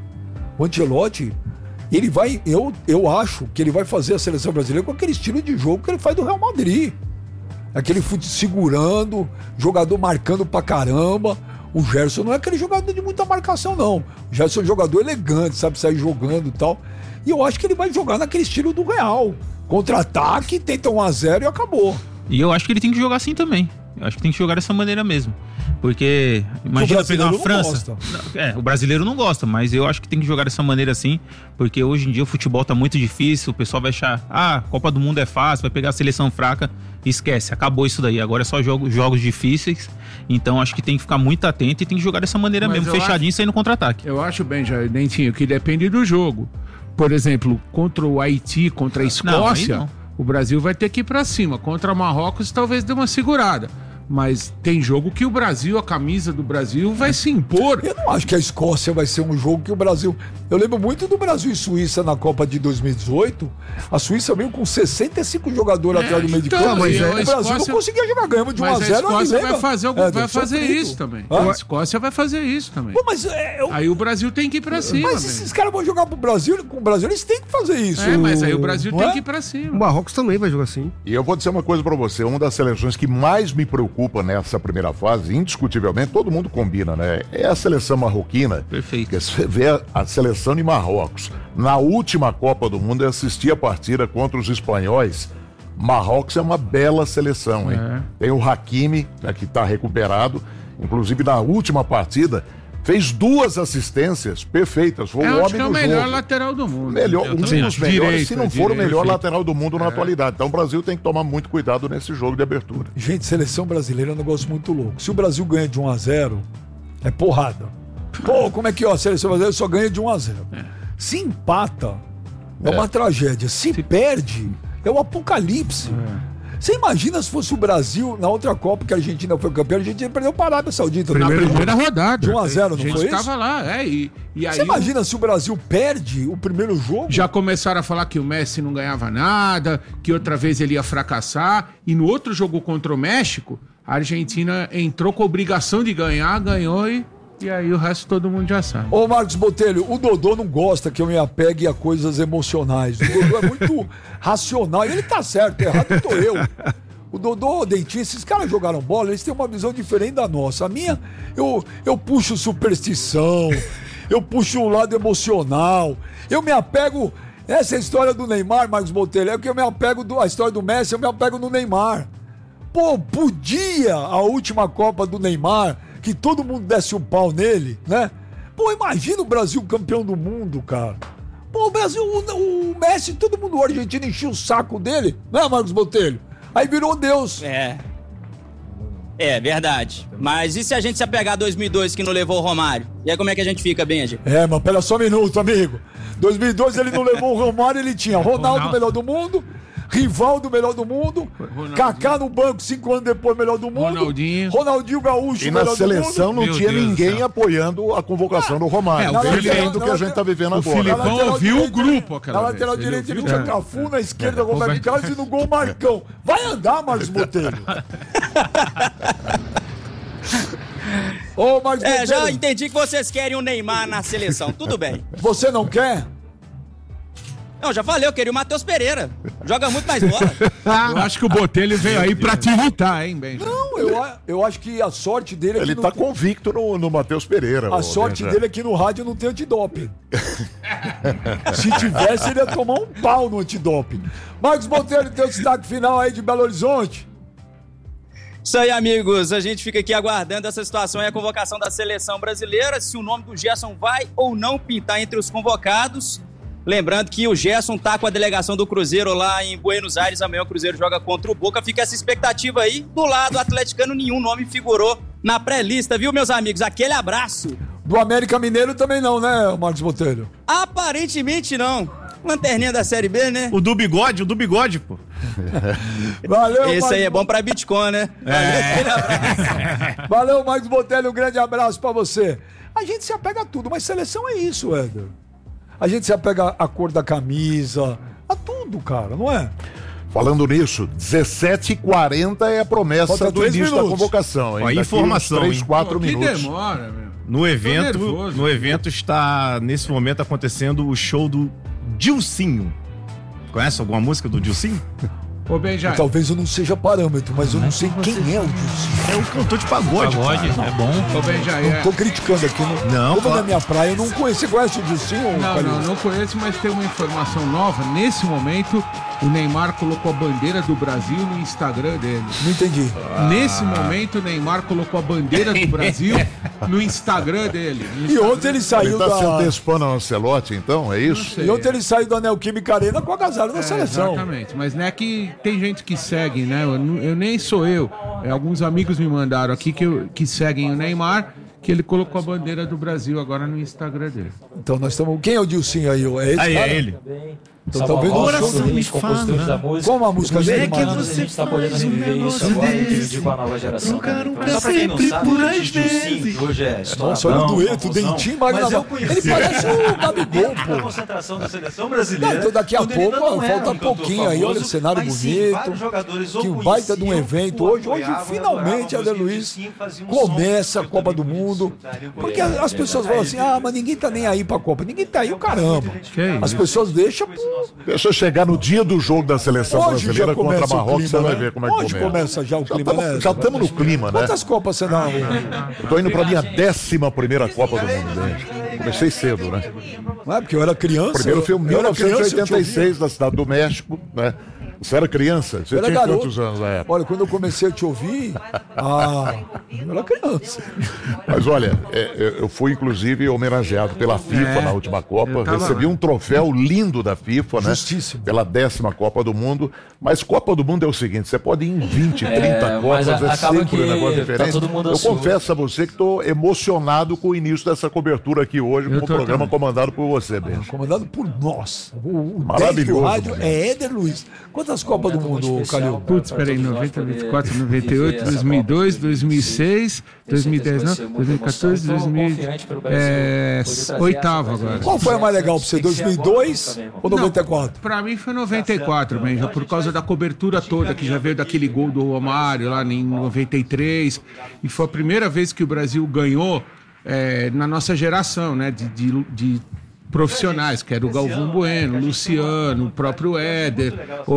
O Ancelotti, ele vai, eu, eu acho que ele vai fazer a seleção brasileira com aquele estilo de jogo que ele faz do Real Madrid. Aquele fute segurando, jogador marcando pra caramba. O Gerson não é aquele jogador de muita marcação, não. O Gerson é um jogador elegante, sabe sair jogando e tal. E eu acho que ele vai jogar naquele estilo do Real. Contra-ataque, tenta um a zero e acabou. E eu acho que ele tem que jogar assim também. Eu acho que tem que jogar dessa maneira mesmo. Porque, imagina pegar uma brasileiro não França. gosta. É, o brasileiro não gosta, mas eu acho que tem que jogar dessa maneira assim, porque hoje em dia o futebol tá muito difícil, o pessoal vai achar, ah, Copa do Mundo é fácil, vai pegar a seleção fraca, esquece, acabou isso daí, agora é só jogo, jogos difíceis, então acho que tem que ficar muito atento e tem que jogar dessa maneira Mas mesmo, eu fechadinho, acho- saindo contra-ataque. Eu acho, Benja, Dentinho, que depende do jogo. Por exemplo, contra o Haiti, contra a Escócia, aí não. o Brasil vai ter que ir pra cima. Contra Marrocos, talvez dê uma segurada. Mas tem jogo que o Brasil, a camisa do Brasil, vai se impor. Eu não acho que a Escócia vai ser um jogo que o Brasil... Eu lembro muito do Brasil e Suíça na Copa de dois mil e dezoito. A Suíça veio com sessenta e cinco jogadores É, atrás do meio de então, campo. mas o a Brasil Escócia- não conseguia jogar. Ganhamos de um a Mas a zero. Escócia vai fazer, algum- É, vai fazer sofrido. isso também. Hã? A Escócia vai fazer isso também. Pô, mas é, eu- Aí o Brasil tem que ir pra cima. mas Benja. esses caras vão jogar pro Brasil, com o Brasil, eles têm que fazer isso. É, mas aí o Brasil Não tem é? que ir pra O cima. Marrocos também vai jogar assim. E eu vou dizer uma coisa pra você, uma das seleções que mais me preocupa nessa primeira fase, indiscutivelmente, todo mundo combina, né? É a seleção marroquina. Perfeito. Porque você vê a, a seleção de Marrocos. Na última Copa do Mundo, eu assisti a partida contra os espanhóis. Marrocos é uma bela seleção, hein? É. Tem o Hakimi, né, que tá recuperado. Inclusive, na última partida, fez duas assistências perfeitas. Foi Eu o acho homem que é o do melhor jogo. lateral do mundo. Melhor, Eu um dos também acho. melhores, Direito, se não é for o direito, melhor perfeito. lateral do mundo na atualidade. Então o Brasil tem que tomar muito cuidado nesse jogo de abertura. Gente, seleção brasileira é um negócio muito louco. Se o Brasil ganha de um a zero, é porrada. Pô, como é que ó, a seleção brasileira só ganha de um a zero? Se empata, é, uma tragédia. Se, perde, é o apocalipse. Você imagina se fosse o Brasil na outra Copa que a Argentina foi campeã, a Argentina perdeu para a Arábia Saudita. Na não primeira perdeu? rodada. De um a zero, A não gente foi isso? tava lá, é. E, e aí Você imagina se o Brasil perde o primeiro jogo? já começaram a falar que o Messi não ganhava nada, que outra vez ele ia fracassar. E no outro jogo contra o México, a Argentina entrou com a obrigação de ganhar, ganhou e, e aí o resto todo mundo já sabe. Ô Marcos Botelho, o Dodô não gosta que eu me apegue a coisas emocionais. O Dodô é muito racional. E ele tá certo, errado tô eu. O Dodô, o Dentinho, esses caras jogaram bola, eles têm uma visão diferente da nossa. A minha, eu, eu puxo superstição, eu puxo o lado emocional, eu me apego... Essa é a história do Neymar, Marcos Botelho, é que eu me apego do, a história do Messi, eu me apego no Neymar. Pô, podia a última Copa do Neymar, que todo mundo desse o pau nele, né? Pô, imagina o Brasil campeão do mundo, cara. Pô, o Brasil, o, o Messi, todo mundo, o argentino enchia o saco dele, né, Marcos Botelho? Aí virou Deus. É. É, verdade. Mas e se a gente se apegar a dois mil e dois que não levou o Romário? E aí como é que a gente fica, Benja? É, mas pera só um minuto, amigo. dois mil e dois ele não levou o Romário, ele tinha Ronaldo, Ronaldo. melhor do mundo, Rivaldo, melhor do mundo. Kaká no banco, cinco anos depois, melhor do mundo. Ronaldinho. Ronaldinho Gaúcho, E na seleção não Meu tinha Deus do ninguém céu. apoiando a convocação do Romário. É, o Na Felipe- lateral do que a gente tá vivendo O agora. Filipão Na lateral ouviu o direita- grupo Na aquela lateral vez. direita ele ouviu? tinha Cafu, na esquerda Roberto Carlos e no gol Marcão. Vai andar, Marcos Botelho. Ô, Marcos É, Botelho, já entendi que vocês querem o Neymar na seleção. Tudo bem. você não quer? Não, já falei, eu queria o Matheus Pereira. Joga muito mais bola. Eu acho que o Botelho veio aí pra te irritar, hein, Benja? Não, eu, a- eu acho que a sorte dele é que Ele não tá tem- convicto no, no Matheus Pereira. A ô, sorte Benja. dele é que no rádio não tem antidoping. Se tivesse, ele ia tomar um pau no antidoping. Marcos Botelho, teu destaque final aí de Belo Horizonte. Isso aí, amigos. A gente fica aqui aguardando essa situação e a convocação da seleção brasileira. Se o nome do Gerson vai ou não pintar entre os convocados. Lembrando que o Gerson tá com a delegação do Cruzeiro lá em Buenos Aires. Amanhã o Cruzeiro joga contra o Boca. Fica essa expectativa aí. Do lado atleticano, nenhum nome figurou na pré-lista, viu, meus amigos? Aquele abraço. Do América Mineiro também não, né, Marcos Botelho? Aparentemente não. Lanterninha da Série B, né? O do bigode, o do bigode, pô. Valeu, Esse Marcos aí é bom pra Bitcoin, né? Valeu, Marcos Botelho, um grande abraço pra você. A gente se apega a tudo, mas seleção é isso, Éder. A gente se apega à cor da camisa, a tudo, cara, não é? Falando nisso, dezessete e quarenta é a promessa Falta do três início minutos. da convocação. Hein? Ó, Daqui informação, uns três, hein? quatro Pô, que minutos. demora, meu. No evento, nervoso. no evento está, nesse momento, acontecendo o show do Dilcinho. Conhece alguma música do Dilcinho? Ô, Benja, Talvez eu não seja parâmetro, mas eu não sei quem é o Dilcinho. É um cantor de pagode, Pagode, cara. é bom. ô, Benja, Não é... tô criticando aqui, não. Não, Como claro. na minha praia, eu não conheço. Você conhece o Dilcinho? Não, Calil? não, não conheço, mas tem uma informação nova. Nesse momento, o Neymar colocou a bandeira do Brasil no Instagram dele. Não entendi. Nesse momento, o Neymar colocou a bandeira do Brasil no Instagram dele. No E Instagram ontem ele Ele saiu tá se da... antecipando ao Ancelotti, então? É isso? E ontem ele saiu do Anel Química Arena com a agasalho da É, seleção. exatamente, mas não é que tem gente que segue, né? Eu, não- eu nem sou eu. É, alguns amigos me mandaram aqui que, eu- que seguem o Neymar, que ele colocou a bandeira do Brasil agora no Instagram dele. Então nós estamos... Quem é o Dilcinho aí? É esse Aí cara? é ele. Então talvez no show do... me fala. Como a música dele, que mano? você A gente tá podendo reviver isso agora e dividir com a nova geração. Né? Então, só pra quem não sabe, o Dilcinho, que hoje é Nossa, olha o dueto, o dentinho, mas mas não- eu conheci ele parece o Gabigol, na pô. concentração da seleção brasileira. Não, então daqui a quando ele pouco, ainda não ó, era falta um cantor pouquinho aí, olha o famoso, cenário mas sim, bonito, vários jogadores ou que um baita de um conheciam, evento ou hoje. Hoje, apoiavam, finalmente, adoravam Eder a música do Luiz Dilcinho, fazia um começa som a Copa do Mundo. Porque as pessoas falam assim, ah, mas ninguém tá nem aí pra Copa. Ninguém tá aí, o caramba. As pessoas deixam pro... Deixa eu chegar no dia do jogo da seleção Hoje já brasileira contra começa o Marrocos, clima, você vai né? ver como é que Hoje começa. começa já o Já clima, tamo- né? Já estamos no clima, né? Quantas Copas você dá? Eu tô indo pra minha décima primeira Copa do Mundo, né? Comecei cedo, né? Não é porque eu era criança. Primeiro foi em eu mil era novecentos e criança, eu te oitenta e ouvia. seis, da cidade do México, né? Você era criança? Você Eu era tinha garoto. quantos anos na época? Olha, quando eu comecei a te ouvir, ah, eu era criança. Mas olha, é, eu- eu fui inclusive homenageado pela FIFA É, na última Copa. eu tava Recebi lá. um troféu lindo da FIFA, né? Justíssimo. Pela décima Copa do Mundo. Mas Copa do Mundo é o seguinte: você pode ir em vinte, trinta É, Copas, mas a- é acaba sempre que um negócio tá diferente. todo mundo eu ansioso. confesso a você que estou emocionado com o início dessa cobertura aqui hoje, Eu com o tô programa também. comandado por você, Benjo. Comandado por nós. O, o Maravilhoso, dez do rádio mano. é Éder Luiz. Quantas Copas do Mundo, Calil? Putz, peraí, noventa, vinte e quatro, noventa e oito, dois mil e dois, dois mil e seis, dois mil e dez, não, dois mil e quatorze, dois mil e é, oitavo agora. Qual foi a mais legal pra você? dois mil e dois ou noventa e quatro? Pra mim foi noventa e quatro, Benja, por causa da cobertura toda que já veio daquele gol do Romário lá em noventa e três. E foi a primeira vez que o Brasil ganhou é, na nossa geração, né? De, de, de profissionais, que era o Galvão Bueno, o Luciano, o próprio Éder,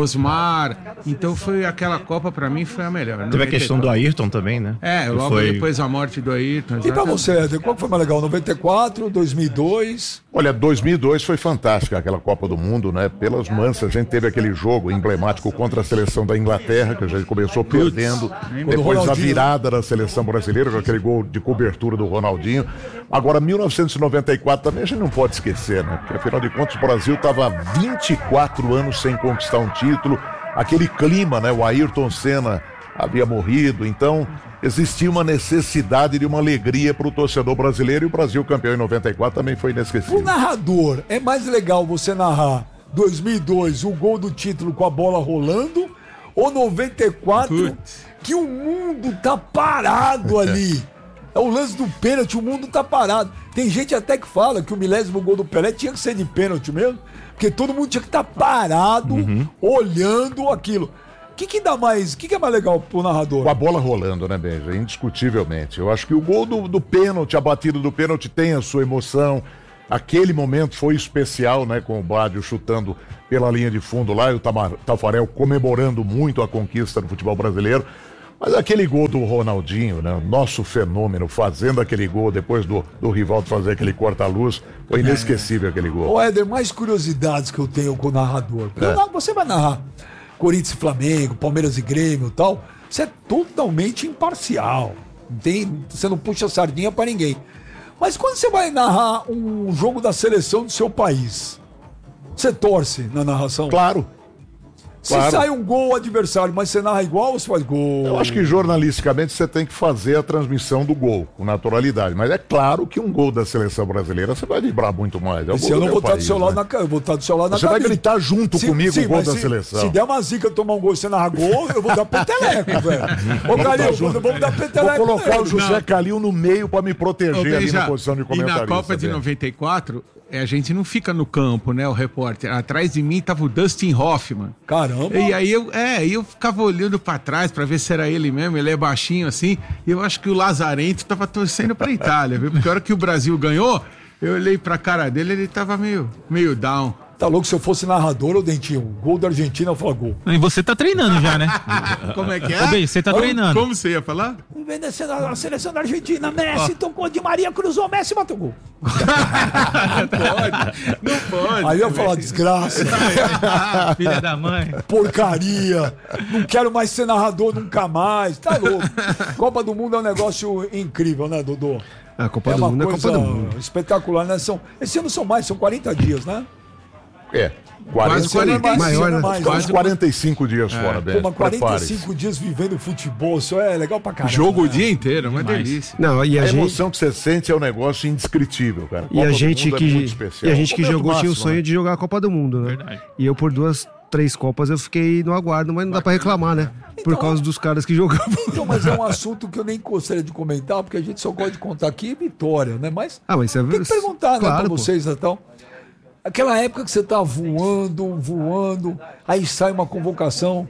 Osmar. Então foi aquela Copa, pra mim, foi a melhor. Teve a noventa e quatro. questão do Ayrton também, né? É, Que logo foi- depois a morte do Ayrton. E pra exatamente. você, Éder, qual que foi mais legal? noventa e quatro, dois mil e dois? Olha, dois mil e dois foi fantástica aquela Copa do Mundo, né? Pelas mansas, a gente teve aquele jogo emblemático contra a seleção da Inglaterra, que a gente começou perdendo. Depois a Ronaldinho- virada da seleção brasileira, com aquele gol de cobertura do Ronaldinho. Agora, mil novecentos e noventa e quatro também a gente não pode esquecer, né? Porque afinal de contas o Brasil estava há vinte e quatro anos sem conquistar um título. Aquele clima, né? O Ayrton Senna havia morrido, então existia uma necessidade de uma alegria para o torcedor brasileiro, e o Brasil campeão em noventa e quatro também foi Pro inesquecível. narrador, é mais legal você narrar dois mil e dois, o gol do título com a bola rolando, ou noventa e quatro, que o mundo tá parado ali. É o lance do pênalti, o mundo tá parado. Tem gente até que fala que o milésimo gol do Pelé tinha que ser de pênalti mesmo, porque todo mundo tinha que estar parado, uhum. olhando aquilo. O que que dá mais, o que que é mais legal pro narrador? Com a bola rolando, né, Benja? Indiscutivelmente. Eu acho que o gol do, do pênalti, a batida do pênalti tem a sua emoção. Aquele momento foi especial, né, com o Bádio chutando pela linha de fundo lá e o Tafarel comemorando muito a conquista do futebol brasileiro. Mas aquele gol do Ronaldinho, né, nosso fenômeno, fazendo aquele gol depois do, do Rivaldo fazer aquele corta-luz, foi inesquecível é. aquele gol. Ô Éder, mais curiosidades que eu tenho com o narrador. É. Eu, você vai narrar Corinthians e Flamengo, Palmeiras e Grêmio e tal, você é totalmente imparcial. Tem, você não puxa sardinha pra ninguém. Mas quando você vai narrar um jogo da seleção do seu país, você torce na narração? Claro. Se claro. sai um gol adversário, mas você narra igual ou você faz gol? Eu acho que jornalisticamente você tem que fazer a transmissão do gol, com naturalidade. Mas é claro que um gol da seleção brasileira você vai vibrar muito mais. É o se eu não vou estar do seu lado, né? na, eu vou estar do seu lado na Você cabine. Vai gritar junto se, comigo sim, o gol da se, seleção. Se der uma zica tomar um gol e você narrar gol, eu vou dar peteleco, velho. Ô, Calil, vamos, vamos dar peteleco. Vou colocar nele. o José não. Calil no meio pra me proteger Ô, ali já, na posição de comentarista. E na Copa de noventa e quatro... É, a gente não fica no campo, né, o repórter. Atrás de mim tava o Dustin Hoffman. Caramba! E aí eu, é, eu ficava olhando pra trás pra ver se era ele mesmo, ele é baixinho assim. E eu acho que o Lazarento tava torcendo pra Itália, viu? Porque a hora que o Brasil ganhou, eu olhei pra cara dele, ele tava meio, meio down. Tá louco, se eu fosse narrador, ô Dentinho, gol da Argentina, eu falo gol. E você tá treinando já, né? Como é que é? Ô, bem, você tá como, treinando. Como você ia falar? Vem descendo a seleção da Argentina, Messi, oh. tocou de Maria, cruzou, Messi bateu gol. Não pode, não pode. Aí eu ia falar, desgraça. Filha da mãe. Porcaria. Não quero mais ser narrador nunca mais. Tá louco. Copa do Mundo é um negócio incrível, né, Dodô? A Copa é do uma Mundo coisa é Copa do Mundo. Espetacular, né? São, esse ano são mais, são quarenta dias, né? É. Quase quarenta, maior, né? mais, quase quarenta e cinco dias é. fora, Beto. Pô, quarenta e cinco dias vivendo futebol, isso é legal pra caramba. Jogo né? o dia inteiro, uma delícia. Não, e a, a gente... emoção que você sente é um negócio indescritível, cara. E a gente que, é e a gente que jogou máximo, tinha o sonho né? de jogar a Copa do Mundo, né? Verdade. E eu por duas, três Copas eu fiquei no aguardo, mas não dá pra reclamar, né? Então, por causa dos caras que jogavam. Então, mas é um assunto que eu nem gostaria de comentar, porque a gente só gosta de contar aqui vitória, né? Mas, ah, mas você tem que perguntar, claro, né, pra pô. vocês e tal. Aquela época que você tá voando, voando, aí sai uma convocação.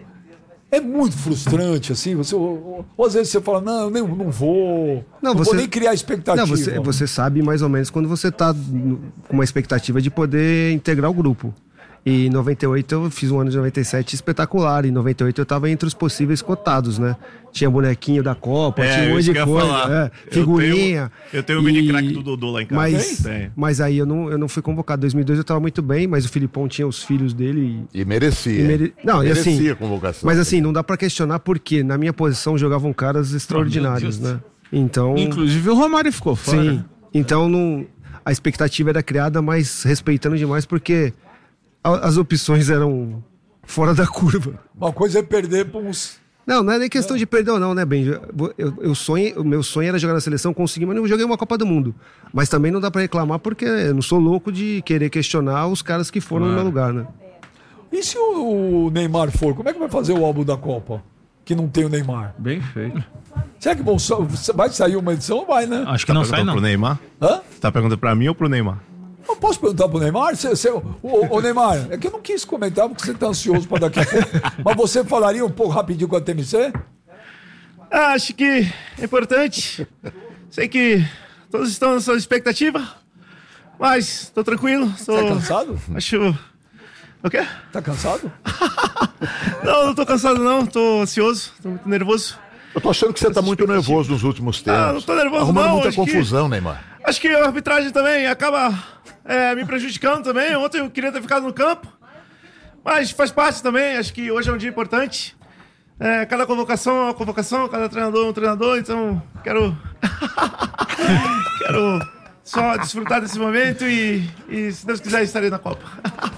É muito frustrante, assim. Você, ou, ou às vezes você fala, não, eu nem, não vou. Não, não você, vou nem criar expectativa. Não, você, você sabe mais ou menos quando você tá com uma expectativa de poder integrar o grupo. E em noventa e oito eu fiz um ano de noventa e sete espetacular. Em noventa e oito eu tava entre os possíveis cotados, né? Tinha bonequinho da Copa, é, tinha um monte de coisa, é, figurinha. Eu tenho o mini craque do Dodô lá em casa. Mas, mas aí eu não, eu não fui convocado. Em dois mil e dois eu tava muito bem, mas o Filipão tinha os filhos dele. E, e merecia. E mere... Não, merecia e assim, a convocação. Mas assim, não dá pra questionar porque na minha posição jogavam caras extraordinários, né? Então... Inclusive o Romário ficou fora. Sim, então não... a expectativa era criada, mas respeitando demais porque as opções eram fora da curva. Uma coisa é perder para uns... Não, não é nem questão de perder ou não, né, Ben? Eu, eu, eu sonho, o meu sonho era jogar na seleção, consegui, mas não joguei uma Copa do Mundo. Mas também não dá pra reclamar porque eu não sou louco de querer questionar os caras que foram ah. no meu lugar, né? E se o Neymar for, como é que vai fazer o álbum da Copa? Que não tem o Neymar. Bem feito. Será que vão, vai sair uma edição ou vai, né? Acho que não sai, não. Pro Neymar? Hã? Você tá perguntando pra mim ou pro Neymar? Eu posso perguntar pro Neymar? Você, você, o, o Neymar, é que eu não quis comentar porque você tá ansioso pra daqui a pouco. Mas você falaria um pouco rapidinho com a T M C? Ah, acho que é importante. Sei que todos estão na sua expectativa, mas tô tranquilo. Tô... Tá cansado? Acho... O quê? Tá cansado? Não, não tô cansado não, tô ansioso, tô muito nervoso. Eu tô achando que você tá muito nervoso nos últimos tempos. Ah, não tô nervoso Arrumando não. muita acho confusão, que... Neymar. Acho que a arbitragem também acaba é, me prejudicando também. Ontem eu queria ter ficado no campo, mas faz parte também. Acho que hoje é um dia importante. É, cada convocação é uma convocação, cada treinador é um treinador, então quero quero só desfrutar desse momento e, e se Deus quiser estarei na Copa.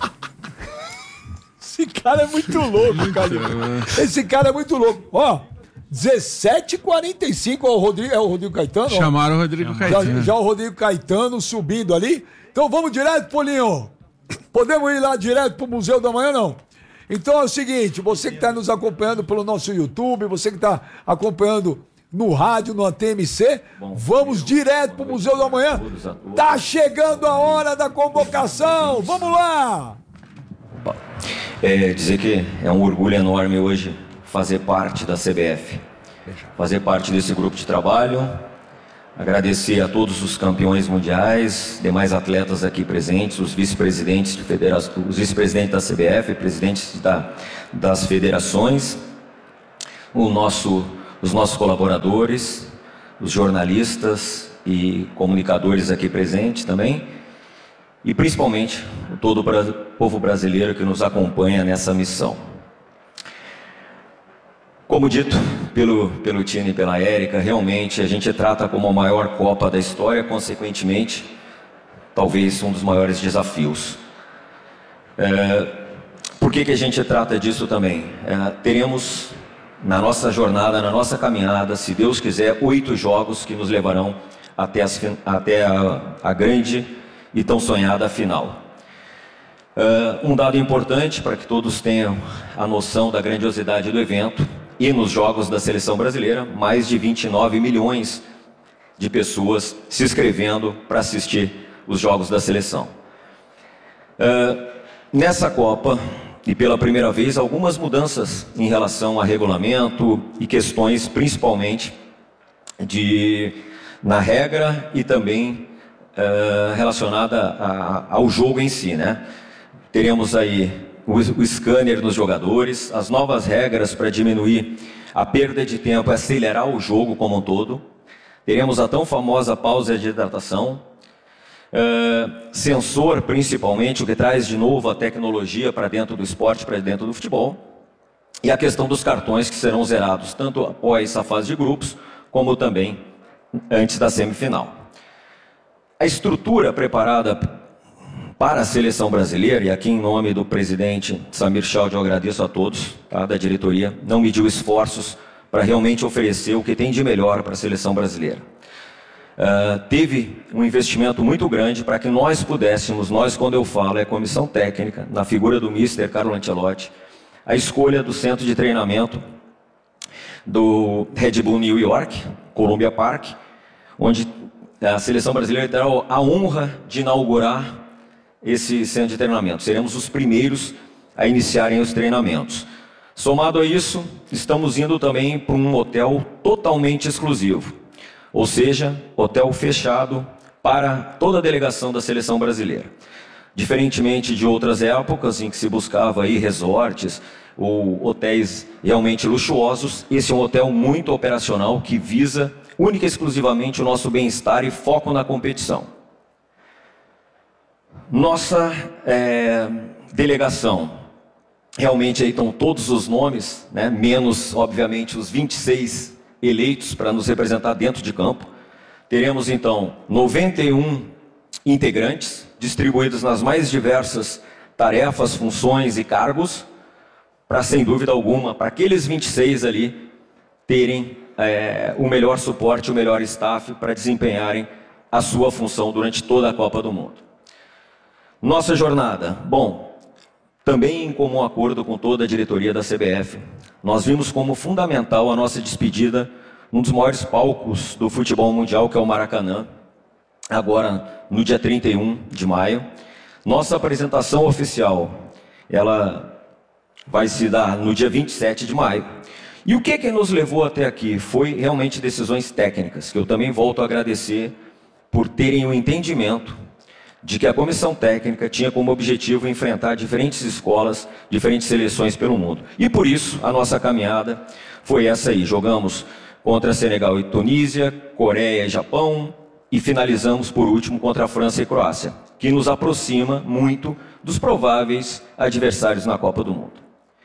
Esse cara é muito louco, cara. Esse cara é muito louco. Ó, dezessete e quarenta e cinco, ó, o Rodrigo, é o Rodrigo Caetano? Chamaram o Rodrigo já, Caetano. Já o Rodrigo Caetano subindo ali. Então vamos direto, Polinho. Podemos ir lá direto pro Museu da Manhã, não? Então é o seguinte, você que está nos acompanhando pelo nosso YouTube, você que está acompanhando no rádio, no A T M C, vamos direto pro Museu da Manhã. Tá chegando a hora da convocação, vamos lá! É, dizer que é um orgulho enorme hoje fazer parte da C B F, fazer parte desse grupo de trabalho, agradecer a todos os campeões mundiais, demais atletas aqui presentes, os vice-presidentes de federação, os vice-presidentes da C B F, presidentes da, das federações, o nosso, os nossos colaboradores, os jornalistas e comunicadores aqui presentes também, e principalmente todo o povo brasileiro que nos acompanha nessa missão. Como dito pelo, pelo Tino e pela Érica, realmente a gente trata como a maior Copa da história, consequentemente, talvez um dos maiores desafios. É, por que que a gente trata disso também? É, teremos na nossa jornada, na nossa caminhada, se Deus quiser, oito jogos que nos levarão até, as, até a, a grande e tão sonhada final. Uh, um dado importante para que todos tenham a noção da grandiosidade do evento: e nos jogos da seleção brasileira, mais de vinte e nove milhões de pessoas se inscrevendo para assistir os jogos da seleção. Uh, nessa Copa, e pela primeira vez, algumas mudanças em relação a regulamento e questões principalmente de, na regra e também Uh, relacionada a, ao jogo em si, né? Teremos aí o, o scanner nos jogadores, as novas regras para diminuir a perda de tempo e acelerar o jogo como um todo. Teremos a tão famosa pausa de hidratação, uh, sensor principalmente, o que traz de novo a tecnologia para dentro do esporte, para dentro do futebol, e a questão dos cartões que serão zerados tanto após a fase de grupos, como também antes da semifinal. A estrutura preparada para a seleção brasileira, e aqui em nome do presidente Samir Chald eu agradeço a todos, tá, da diretoria, não mediu esforços para realmente oferecer o que tem de melhor para a seleção brasileira. Uh, teve um investimento muito grande para que nós pudéssemos, nós quando eu falo é comissão técnica, na figura do mister Carlo Ancelotti, a escolha do centro de treinamento do Red Bull New York, Columbia Park, onde a seleção brasileira terá a honra de inaugurar esse centro de treinamento. Seremos os primeiros a iniciarem os treinamentos. Somado a isso, estamos indo também para um hotel totalmente exclusivo, ou seja, hotel fechado para toda a delegação da seleção brasileira. Diferentemente de outras épocas em que se buscava aí resorts ou hotéis realmente luxuosos, esse é um hotel muito operacional que visa única e exclusivamente o nosso bem-estar e foco na competição. Nossa é, delegação, realmente aí estão todos os nomes, né, menos obviamente os vinte e seis eleitos para nos representar dentro de campo. Teremos então noventa e um integrantes distribuídos nas mais diversas tarefas, funções e cargos, para sem dúvida alguma, para aqueles vinte e seis ali terem É, o melhor suporte, o melhor staff para desempenharem a sua função durante toda a Copa do Mundo. Nossa jornada, bom, também em comum acordo com toda a diretoria da C B F, nós vimos como fundamental a nossa despedida, um dos maiores palcos do futebol mundial, que é o Maracanã, agora no dia trinta e um de maio. Nossa apresentação oficial, ela vai se dar no dia vinte e sete de maio. E o que que nos levou até aqui? Foi realmente decisões técnicas, que eu também volto a agradecer por terem o entendimento de que a comissão técnica tinha como objetivo enfrentar diferentes escolas, diferentes seleções pelo mundo. E por isso a nossa caminhada foi essa aí. Jogamos contra Senegal e Tunísia, Coreia e Japão, e finalizamos por último contra a França e Croácia, que nos aproxima muito dos prováveis adversários na Copa do Mundo.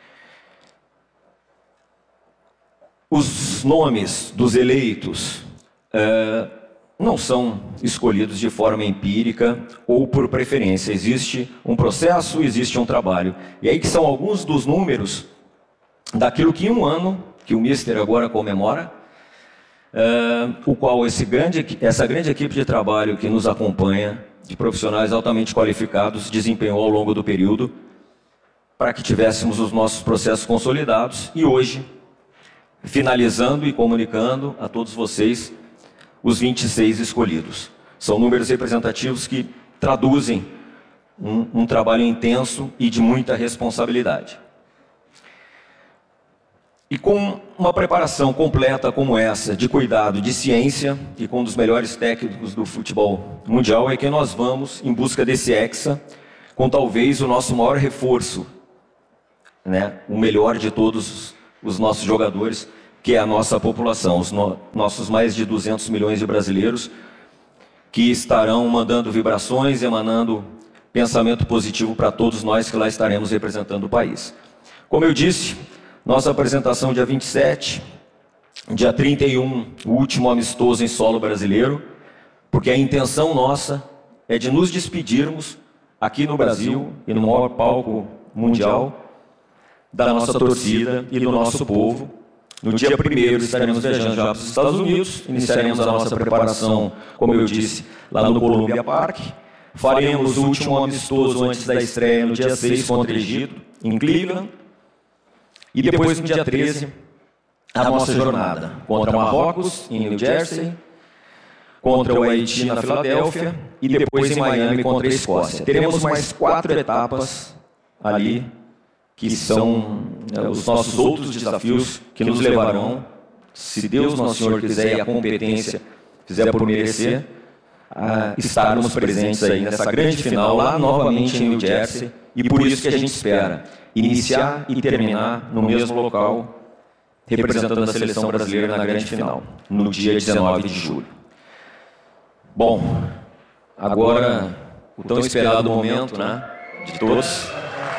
Os nomes dos eleitos uh, não são escolhidos de forma empírica ou por preferência. Existe um processo, existe um trabalho. E aí que são alguns dos números daquilo que em um ano, que o mister agora comemora, uh, o qual esse grande, essa grande equipe de trabalho que nos acompanha de profissionais altamente qualificados desempenhou ao longo do período para que tivéssemos os nossos processos consolidados e hoje, finalizando e comunicando a todos vocês os vinte e seis escolhidos. São números representativos que traduzem um, um trabalho intenso e de muita responsabilidade. E com uma preparação completa como essa, de cuidado, de ciência, e com um dos melhores técnicos do futebol mundial, é que nós vamos em busca desse Hexa, com talvez o nosso maior reforço, né? O melhor de todos os nossos jogadores, que é a nossa população, os no, nossos mais de duzentos milhões de brasileiros, que estarão mandando vibrações, emanando pensamento positivo para todos nós que lá estaremos representando o país. Como eu disse, nossa apresentação dia vinte e sete, dia trinta e um, o último amistoso em solo brasileiro, porque a intenção nossa é de nos despedirmos aqui no Brasil e no maior palco mundial da nossa torcida e do nosso povo. No dia primeiro estaremos viajando já para os Estados Unidos, iniciaremos a nossa preparação, como eu disse, lá no Columbia Park. Faremos o último amistoso antes da estreia no dia seis contra o Egito, em Cleveland. E depois, no dia treze, a nossa jornada contra Marrocos, em New Jersey, contra o Haiti, na Filadélfia, e depois em Miami contra a Escócia. Teremos mais quatro etapas ali, que são é, os nossos outros desafios que nos levarão, se Deus Nosso Senhor quiser e a competência fizer por merecer, a estarmos presentes aí nessa grande final, lá novamente em New Jersey, e por isso que a gente espera iniciar e terminar no mesmo local, representando a seleção brasileira na grande final, no dia dezenove de julho. Bom, agora o tão esperado momento, né, de todos.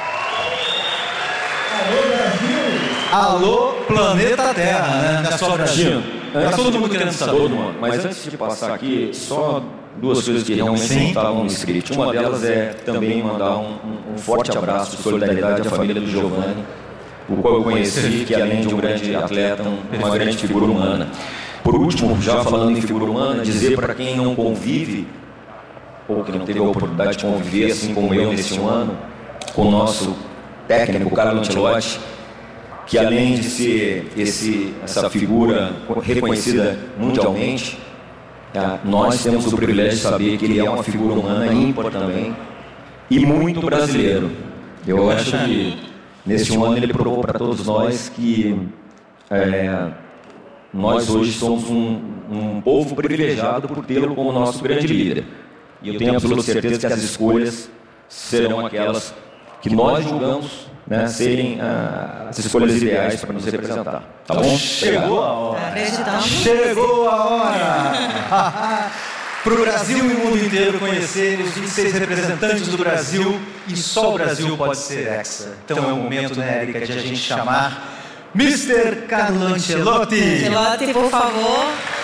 Alô, planeta Terra, né? Não é só Brasil. Tá todo mundo querendo saber, todo mundo. Mas antes de passar aqui, só duas coisas que realmente Sim. não estavam no script. Uma delas é também mandar um, um forte abraço de solidariedade à família do Giovanni, o qual eu conheci, que além de um grande atleta, uma grande figura humana. Por último, já falando em figura humana, dizer para quem não convive, ou que não teve a oportunidade de conviver, assim como eu nesse um ano, com o nosso técnico, Carlo Ancelotti, que além de ser esse, essa figura reconhecida mundialmente, nós temos o privilégio de saber que ele é uma figura humana ímpar também e muito brasileiro. Eu acho que nesse um ano ele provou para todos nós que é, nós hoje somos um, um povo privilegiado por tê-lo como nosso grande líder. E eu tenho absoluta certeza que as escolhas serão aquelas que nós julgamos, né, serem ah, as escolhas ideais para nos representar. Tá bom? Chegou a hora. Chegou a hora. Para o Brasil e o mundo inteiro conhecerem os vinte e seis representantes do Brasil, e só o Brasil pode ser hexa. Então é o momento, né, Érica, de a gente chamar mister Carlo Ancelotti. Ancelotti, por favor.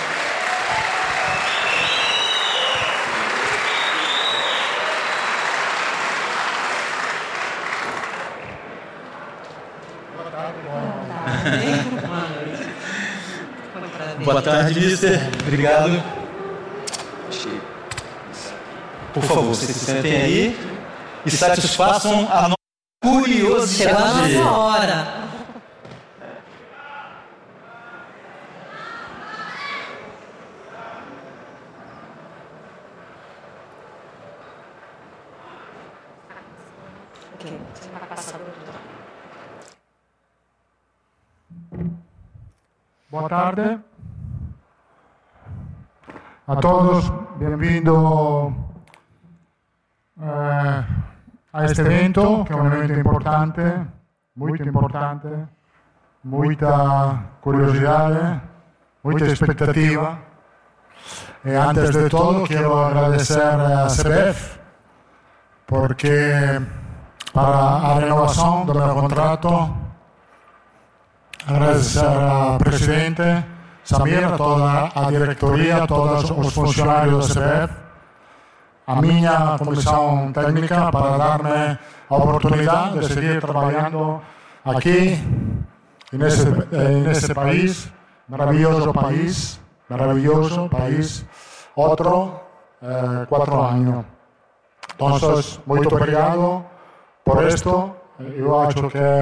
Boa tarde, mister. Obrigado. Por favor, vocês se sentem aí e satisfaçam a nossa curiosidade. Chegou a nossa hora. Boa tarde a todos, bem-vindo eh, a este evento, que é um evento importante, muito importante, muita curiosidade, muita expectativa. E antes de todo, quero agradecer a C B F, porque para a renovação do meu contrato, agradecer ao presidente Samir, a toda a diretoria, a todos os funcionários da C B F, a minha comissão técnica, para dar-me a oportunidade de seguir trabalhando aqui, nesse, nesse país, maravilhoso país, maravilhoso país, outro, eh, quatro anos. Entonces, muito obrigado por esto. Eu acho que